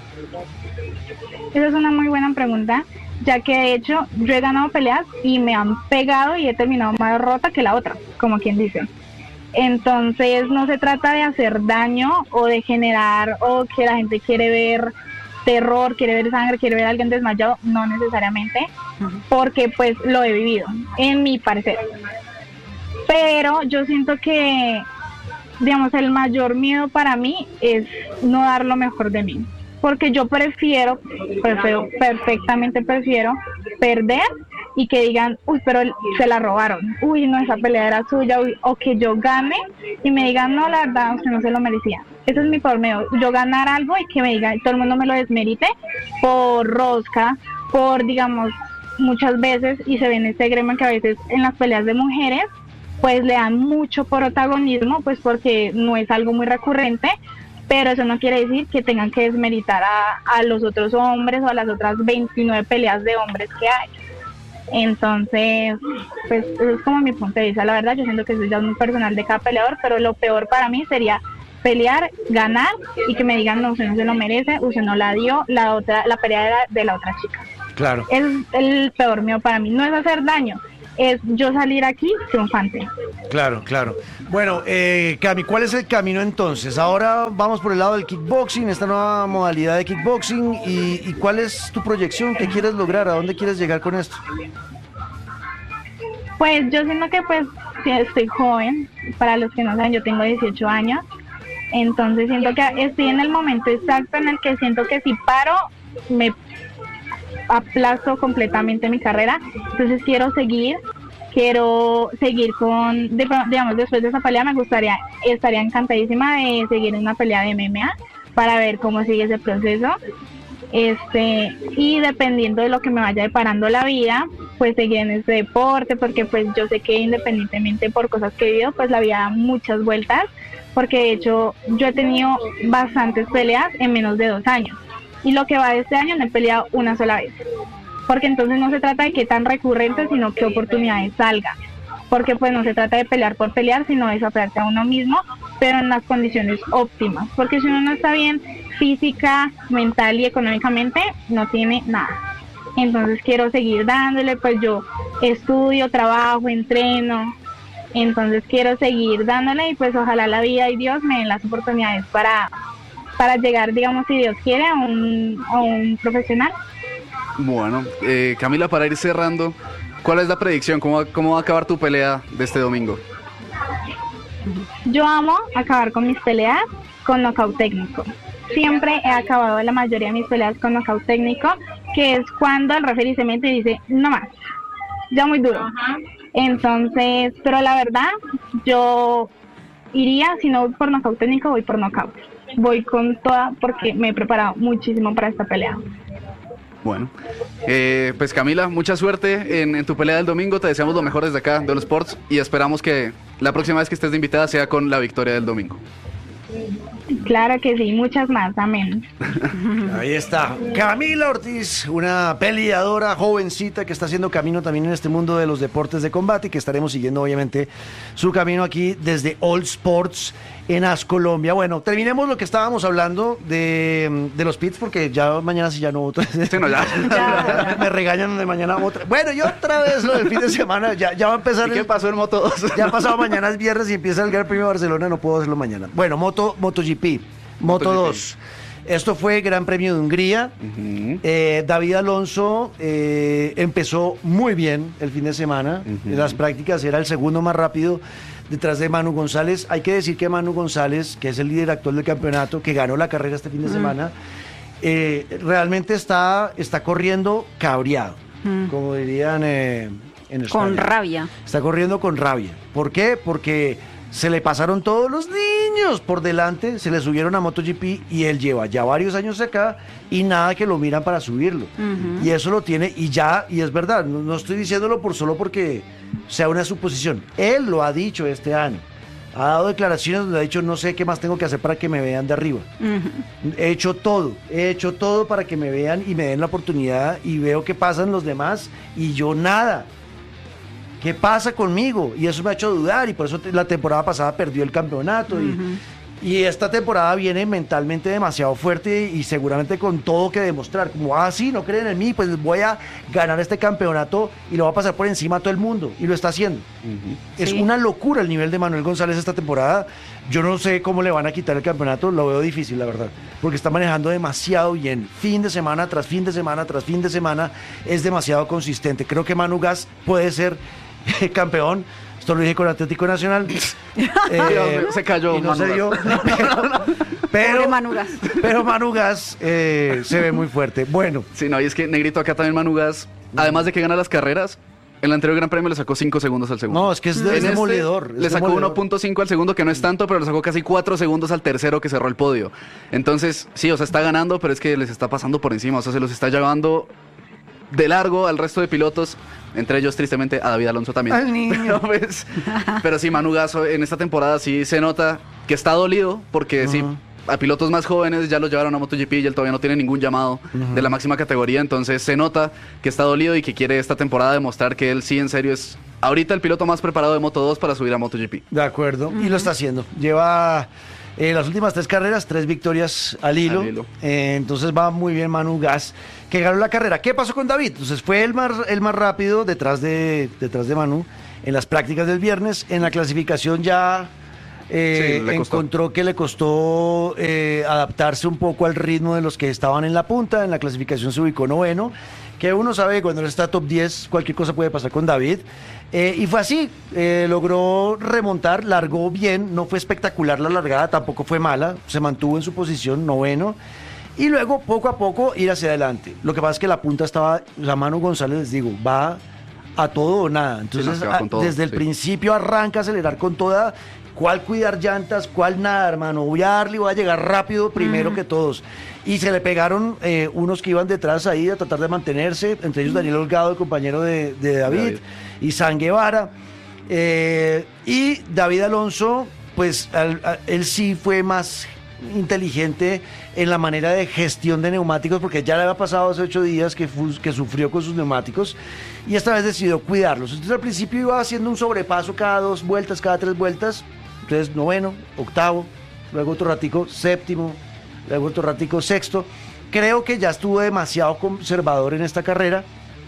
Speaker 9: Esa es una muy buena pregunta, ya que de hecho yo he ganado peleas y me han pegado y he terminado más rota que la otra, como quien dice. Entonces no se trata de hacer daño o de generar, o que la gente quiere ver terror, quiere ver sangre, quiere ver a alguien desmayado, no necesariamente, porque pues lo he vivido, en mi parecer. Pero yo siento que, digamos, el mayor miedo para mí es no dar lo mejor de mí, porque yo prefiero, prefiero perfectamente prefiero perder y que digan, uy, pero se la robaron, uy, no, esa pelea era suya, uy, o que yo gane y me digan, no, la verdad, usted no se lo merecía. Ese es mi peor miedo, yo ganar algo y que me digan, todo el mundo me lo desmerite por rosca, por, digamos, muchas veces, y se ve en este gremio que a veces en las peleas de mujeres, pues le dan mucho protagonismo, pues porque no es algo muy recurrente, pero eso no quiere decir que tengan que desmeritar a, a los otros hombres o a las otras veintinueve peleas de hombres que hay. Entonces, pues eso es como mi punto de vista. La verdad, yo siento que eso ya es muy personal de cada peleador, pero lo peor para mí sería pelear, ganar y que me digan, no, usted no se lo merece, usted no la dio, la otra, la pelea era de la otra chica.
Speaker 7: Claro.
Speaker 9: Es el peor mío para mí. No es hacer daño, es yo salir aquí triunfante.
Speaker 7: Claro, claro. Bueno, eh, Cami, ¿cuál es el camino entonces? Ahora vamos por el lado del kickboxing, esta nueva modalidad de kickboxing, y, y ¿cuál es tu proyección? ¿Qué quieres lograr? ¿A dónde quieres llegar con esto?
Speaker 9: Pues yo siento que pues sí, estoy joven, para los que no saben, yo tengo dieciocho años, entonces siento que estoy en el momento exacto en el que siento que si paro, me aplazo completamente mi carrera, entonces quiero seguir, quiero seguir con, de- digamos, después de esa pelea me gustaría, estaría encantadísima de seguir en una pelea de M M A para ver cómo sigue ese proceso, este, y dependiendo de lo que me vaya deparando la vida, pues seguir en este deporte, porque pues yo sé que independientemente por cosas que he vivido, pues la vida da muchas vueltas, porque de hecho yo he tenido bastantes peleas en menos de dos años. Y lo que va de este año no he peleado una sola vez. Porque entonces no se trata de qué tan recurrente, sino qué oportunidades salgan. Porque pues no se trata de pelear por pelear, sino de desafiarse a uno mismo, pero en las condiciones óptimas. Porque si uno no está bien física, mental y económicamente, no tiene nada. Entonces quiero seguir dándole, pues yo estudio, trabajo, entreno. Entonces quiero seguir dándole y pues ojalá la vida y Dios me den las oportunidades para... para llegar, digamos, si Dios quiere, a un, a un profesional.
Speaker 6: Bueno, eh, Camila, para ir cerrando, ¿cuál es la predicción? ¿Cómo, va- ¿Cómo va a acabar tu pelea de este domingo?
Speaker 9: Yo amo acabar con mis peleas con nocaut técnico. Siempre he acabado la mayoría de mis peleas con nocaut técnico, que es cuando el referee se mete y dice, no más, ya muy duro. Entonces, pero la verdad, yo iría, si no voy por nocaut técnico, voy por nocaut. Voy con toda porque me he preparado muchísimo para esta pelea.
Speaker 6: Bueno, eh, pues Camila, mucha suerte en, en tu pelea del domingo. Te deseamos lo mejor desde acá, de los Sports, y esperamos que la próxima vez que estés de invitada sea con la victoria del domingo.
Speaker 9: Claro que sí, muchas más, amén.
Speaker 7: Ahí está, Camila Ortiz, una peleadora jovencita que está haciendo camino también en este mundo de los deportes de combate y que estaremos siguiendo obviamente su camino aquí desde All Sports en As Colombia. Bueno, terminemos lo que estábamos hablando de, de los pits porque ya mañana sí ya no voto.
Speaker 6: Sí, no, ya.
Speaker 7: Ya, me regañan de mañana otra. Bueno, y otra vez lo del fin de semana, ya, ya va a empezar.
Speaker 6: ¿Y qué
Speaker 7: el-
Speaker 6: pasó en Moto dos?
Speaker 7: Ya pasado mañana es viernes y empieza el Gran Premio de Barcelona, no puedo hacerlo mañana. Bueno, Moto, MotoGP, Moto
Speaker 6: MotoGP.
Speaker 7: dos. Esto fue Gran Premio de Hungría.
Speaker 6: Ujú.
Speaker 7: Eh, David Alonso eh, empezó muy bien el fin de semana.
Speaker 6: Ujú.
Speaker 7: En las prácticas era el segundo más rápido detrás de Manu González. Hay que decir que Manu González, que es el líder actual del campeonato, que ganó la carrera este fin de semana, eh, realmente está, está corriendo cabreado,
Speaker 8: Mm.
Speaker 7: como dirían eh, en España.
Speaker 8: Con rabia.
Speaker 7: Está corriendo con rabia. ¿Por qué? Porque se le pasaron todos los niños por delante, se le subieron a MotoGP y él lleva ya varios años acá y nada que lo miran para subirlo.
Speaker 8: Ujú.
Speaker 7: Y eso lo tiene y ya, y es verdad, no, no estoy diciéndolo por solo porque sea una suposición. Él lo ha dicho este año. Ha dado declaraciones donde ha dicho no sé qué más tengo que hacer para que me vean de arriba.
Speaker 8: Ujú.
Speaker 7: He hecho todo, he hecho todo para que me vean y me den la oportunidad y veo qué pasan los demás y yo nada. ¿Qué pasa conmigo? Y eso me ha hecho dudar y por eso te- la temporada pasada perdió el campeonato y, y esta temporada viene mentalmente demasiado fuerte y seguramente con todo que demostrar. Como, ah, sí, no creen en mí, pues voy a ganar este campeonato y lo voy a pasar por encima a todo el mundo y lo está haciendo. Es
Speaker 8: Sí.
Speaker 7: una locura el nivel de Manuel González esta temporada. Yo no sé cómo le van a quitar el campeonato, lo veo difícil, la verdad, porque está manejando demasiado bien. Fin de semana tras fin de semana tras fin de semana es demasiado consistente. Creo que Manu Gas puede ser campeón. Esto lo dije con Atlético Nacional. Eh,
Speaker 6: se cayó
Speaker 7: y no
Speaker 6: Manu
Speaker 7: se dio.
Speaker 6: Gas.
Speaker 7: Pero,
Speaker 8: Pobre Manu Gas.
Speaker 7: pero Manu Gas eh, se ve muy fuerte. Bueno,
Speaker 6: Sí, no, y es que Negrito acá también Manu Gas, además de que gana las carreras, en el anterior Gran Premio le sacó cinco segundos al segundo.
Speaker 7: no, es que es, de-
Speaker 6: En
Speaker 7: es
Speaker 6: este,
Speaker 7: demoledor. es
Speaker 6: le sacó
Speaker 7: demoledor.
Speaker 6: uno punto cinco al segundo, que no es tanto, pero le sacó casi cuatro segundos al tercero que cerró el podio. Entonces, sí, o sea, está ganando, pero es que les está pasando por encima. O sea, se los está llevando de largo al resto de pilotos, entre ellos, tristemente, a David Alonso también.
Speaker 7: Al niño.
Speaker 6: Pero, pues, pero sí, Manu Gaso en esta temporada sí se nota que está dolido, porque sí, a pilotos más jóvenes ya los llevaron a MotoGP y él todavía no tiene ningún llamado de la máxima categoría, entonces se nota que está dolido y que quiere esta temporada demostrar que él sí en serio es ahorita el piloto más preparado de Moto dos para subir a MotoGP.
Speaker 7: De acuerdo, y lo está haciendo. Lleva Eh, las últimas tres carreras, tres victorias al hilo.
Speaker 6: Al hilo.
Speaker 7: Eh, entonces va muy bien Manu Gas, que ganó la carrera. ¿Qué pasó con David? Entonces fue el más, el más rápido detrás de, detrás de Manu en las prácticas del viernes. En la clasificación ya eh,
Speaker 6: Sí, le costó.
Speaker 7: encontró que le costó eh, adaptarse un poco al ritmo de los que estaban en la punta. En la clasificación se ubicó noveno. Que uno sabe que cuando él está top diez, cualquier cosa puede pasar con David. Eh, y fue así, eh, logró remontar, largó bien, no fue espectacular la largada, tampoco fue mala, se mantuvo en su posición, noveno. Y luego, poco a poco, ir hacia adelante. Lo que pasa es que la punta estaba, la Manu González, les digo, va a todo o nada. Entonces,
Speaker 6: Sí, no, se va con
Speaker 7: a-
Speaker 6: todo,
Speaker 7: desde el
Speaker 6: sí.
Speaker 7: principio arranca a acelerar con toda. ¿Cuál cuidar llantas? ¿Cuál nada, hermano? Voy a darle y voy a llegar rápido primero que todos. Y se le pegaron eh, unos que iban detrás ahí a tratar de mantenerse, entre ellos Daniel Holgado, el compañero de, de David,
Speaker 6: David.
Speaker 7: y San Guevara. Eh, y David Alonso, pues al- a- él sí fue más inteligente en la manera de gestión de neumáticos, porque ya le había pasado hace ocho días que, fu- que sufrió con sus neumáticos y esta vez decidió cuidarlos. Entonces al principio iba haciendo un sobrepaso cada dos vueltas, cada tres vueltas, entonces noveno, octavo, luego otro ratico séptimo, luego otro ratico sexto. Creo que ya estuvo demasiado conservador en esta carrera.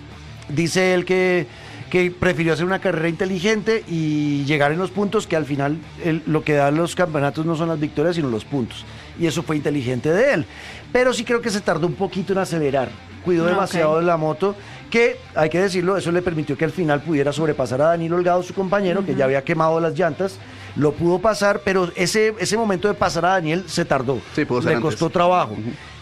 Speaker 7: Dice él que, que prefirió hacer una carrera inteligente y llegar en los puntos, que al final él- lo que dan los campeonatos no son las victorias, sino los puntos. Y eso fue inteligente de él. Pero sí creo que se tardó un poquito en acelerar. Cuidó
Speaker 8: Ah,
Speaker 7: demasiado
Speaker 8: ok.
Speaker 7: de la moto, que hay que decirlo, eso le permitió que al final pudiera sobrepasar a Daniel Holgado, su compañero, que ya había quemado las llantas. Lo pudo pasar, pero ese, ese momento de pasar a Daniel se tardó.
Speaker 6: Sí, pudo ser
Speaker 7: le
Speaker 6: antes.
Speaker 7: costó trabajo.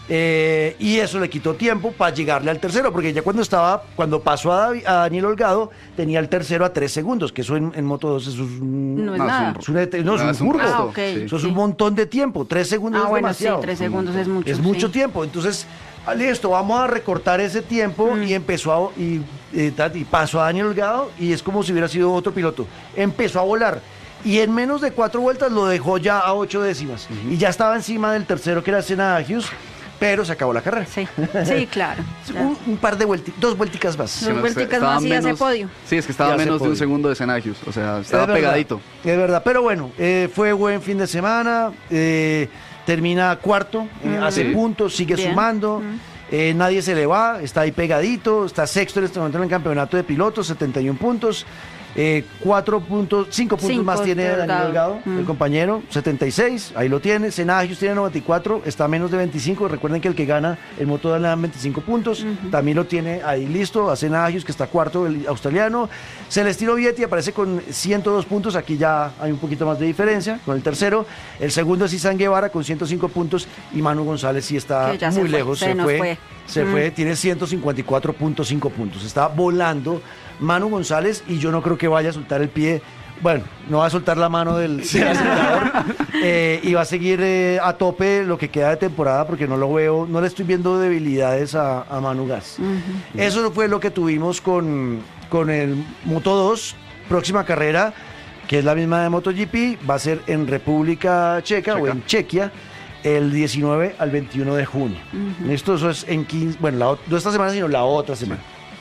Speaker 7: Eh, y eso le quitó tiempo para llegarle al tercero, porque ya cuando estaba, cuando pasó a, Davi- a Daniel Holgado, tenía el tercero a tres segundos, que eso en, en Moto dos eso es un,
Speaker 8: No es
Speaker 6: No, es
Speaker 8: nada.
Speaker 6: un-
Speaker 7: es un, et- no, es
Speaker 6: No,
Speaker 7: un
Speaker 6: es un
Speaker 7: furbo.
Speaker 6: resto,
Speaker 8: Ah, ok.
Speaker 6: sí.
Speaker 7: Eso es
Speaker 8: Sí.
Speaker 7: un montón de tiempo, tres segundos
Speaker 8: Ah,
Speaker 7: es
Speaker 8: bueno,
Speaker 7: demasiado.
Speaker 8: sí, tres segundos es mucho.
Speaker 7: Es mucho
Speaker 8: sí.
Speaker 7: tiempo, entonces, ah, listo, vamos a recortar ese tiempo
Speaker 8: Mm.
Speaker 7: y empezó a, y, eh, ta- y pasó a Daniel Holgado y es como si hubiera sido otro piloto. Empezó a volar y en menos de cuatro vueltas lo dejó ya a ocho décimas y ya estaba encima del tercero que era Senna Hughes, pero se acabó la carrera.
Speaker 8: Sí, sí, claro. Ya.
Speaker 7: Un, un par de vueltas, dos vuelticas más.
Speaker 8: Dos
Speaker 6: Que no,
Speaker 8: vuelticas
Speaker 6: estaba
Speaker 8: más y hace
Speaker 6: menos-
Speaker 8: podio.
Speaker 6: Sí, es que estaba
Speaker 7: Y hace
Speaker 6: menos de un
Speaker 7: podio.
Speaker 6: segundo de Senagius. O sea, estaba
Speaker 7: Es verdad,
Speaker 6: pegadito.
Speaker 7: Es verdad, pero bueno, eh, fue buen fin de semana, eh, termina cuarto, eh,
Speaker 8: Mm.
Speaker 7: hace
Speaker 6: Sí.
Speaker 7: puntos, sigue
Speaker 8: Bien.
Speaker 7: sumando,
Speaker 8: Mm.
Speaker 7: eh, nadie se le va, está ahí pegadito, está sexto en este momento en el campeonato de pilotos, setenta y un puntos. Eh, cuatro puntos, cinco puntos
Speaker 8: Cinco
Speaker 7: más tiene
Speaker 8: de
Speaker 7: Daniel
Speaker 8: Delgado.
Speaker 7: Delgado,
Speaker 8: Mm.
Speaker 7: el compañero, setenta y seis, ahí lo tiene. Senagius tiene noventa y cuatro, está a menos de veinticinco. Recuerden que el que gana el moto le dan veinticinco puntos. También lo tiene ahí listo a Senagius, que está cuarto, el australiano. Celestino Vietti aparece con ciento dos puntos. Aquí ya hay un poquito más de diferencia con el tercero. El segundo es Isan Guevara con ciento cinco puntos. Y Manu González sí está
Speaker 8: Que ya se
Speaker 7: muy
Speaker 8: fue,
Speaker 7: lejos.
Speaker 8: se
Speaker 7: Se,
Speaker 8: nos
Speaker 7: fue.
Speaker 8: fue.
Speaker 7: Se
Speaker 8: Mm.
Speaker 7: fue, tiene ciento cincuenta y cuatro punto cinco puntos. Está volando Manu González y yo no creo que vaya a soltar el pie. Bueno, no va a soltar la mano del, del acelerador eh, y va a seguir eh, a tope lo que queda de temporada porque no lo veo, no le estoy viendo debilidades a, a Manu Gas. Eso fue lo que tuvimos con, con el Moto dos, próxima carrera, que es la misma de MotoGP, va a ser en República Checa, o
Speaker 6: Checa.
Speaker 7: en Chequia, el diecinueve al veintiuno de junio. Esto eso es en quince, bueno, la ot- no esta semana, sino la otra semana.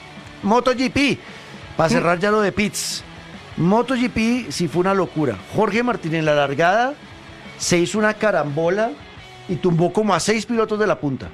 Speaker 7: MotoGP, para cerrar ya lo de pits. MotoGP sí fue una locura. Jorge Martín en la largada se hizo una carambola y tumbó como a seis pilotos de la punta.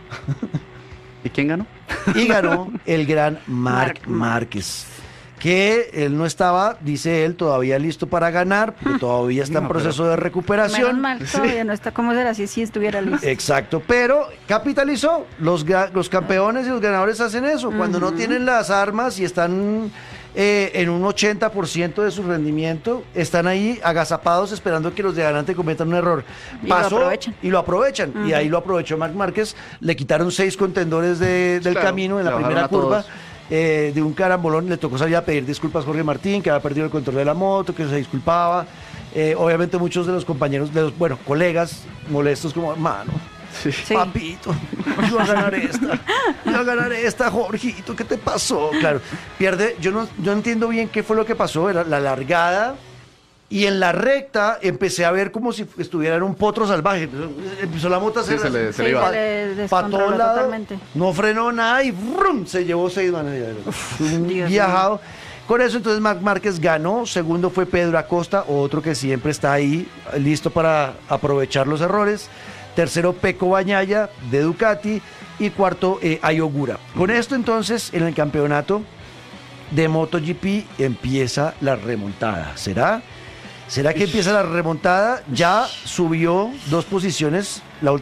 Speaker 6: ¿Y quién ganó?
Speaker 7: Y ganó el gran Marc
Speaker 8: Marc
Speaker 7: Márquez. Que él no estaba, dice él, todavía listo para ganar, porque todavía está en
Speaker 6: No,
Speaker 7: proceso de
Speaker 8: Menos
Speaker 7: recuperación.
Speaker 8: mal, todavía no está. ¿Cómo será si sí estuviera listo?
Speaker 7: Exacto, pero capitalizó. Los, ga- los campeones y los ganadores hacen eso. Cuando no tienen las armas y están eh, en un ochenta por ciento de su rendimiento, están ahí agazapados esperando que los de adelante cometan un error.
Speaker 8: Y lo aprovechan.
Speaker 7: y lo aprovechan. Y ahí lo aprovechó Marc Márquez. Le quitaron seis contendores de- del
Speaker 6: Claro,
Speaker 7: camino en la
Speaker 6: le bajaron
Speaker 7: primera
Speaker 6: a todos.
Speaker 7: curva. eh, de un carambolón, le tocó salir a pedir disculpas a Jorge Martín, que había perdido el control de la moto, que se disculpaba. Eh, obviamente muchos de los compañeros, de los, bueno, colegas molestos como, mano,
Speaker 6: Sí.
Speaker 8: Sí.
Speaker 7: papito, iba a ganar esta, iba a ganar esta, Jorgito, ¿qué te pasó? Claro, pierde, yo no, yo no entiendo bien qué fue lo que pasó, era la largada, y en la recta empecé a ver como si estuviera en un potro salvaje. Empezó la moto a
Speaker 6: Sí,
Speaker 7: hacer
Speaker 6: se le- se
Speaker 8: le iba.
Speaker 7: pa-
Speaker 8: Se le
Speaker 7: pa'
Speaker 8: descontroló
Speaker 7: todo lado,
Speaker 8: totalmente.
Speaker 7: no frenó nada y ¡brum! Se llevó seis manos. Un
Speaker 8: Dios
Speaker 7: viajado. Con eso entonces Marc Márquez ganó, segundo fue Pedro Acosta, otro que siempre está ahí, listo para aprovechar los errores. Tercero, Pecco Bagnaia de Ducati. Y cuarto, eh, Ai Ogura. Con esto entonces, en el campeonato de MotoGP empieza la remontada. ¿Será? ¿Será que empieza la remontada? Ya subió dos posiciones la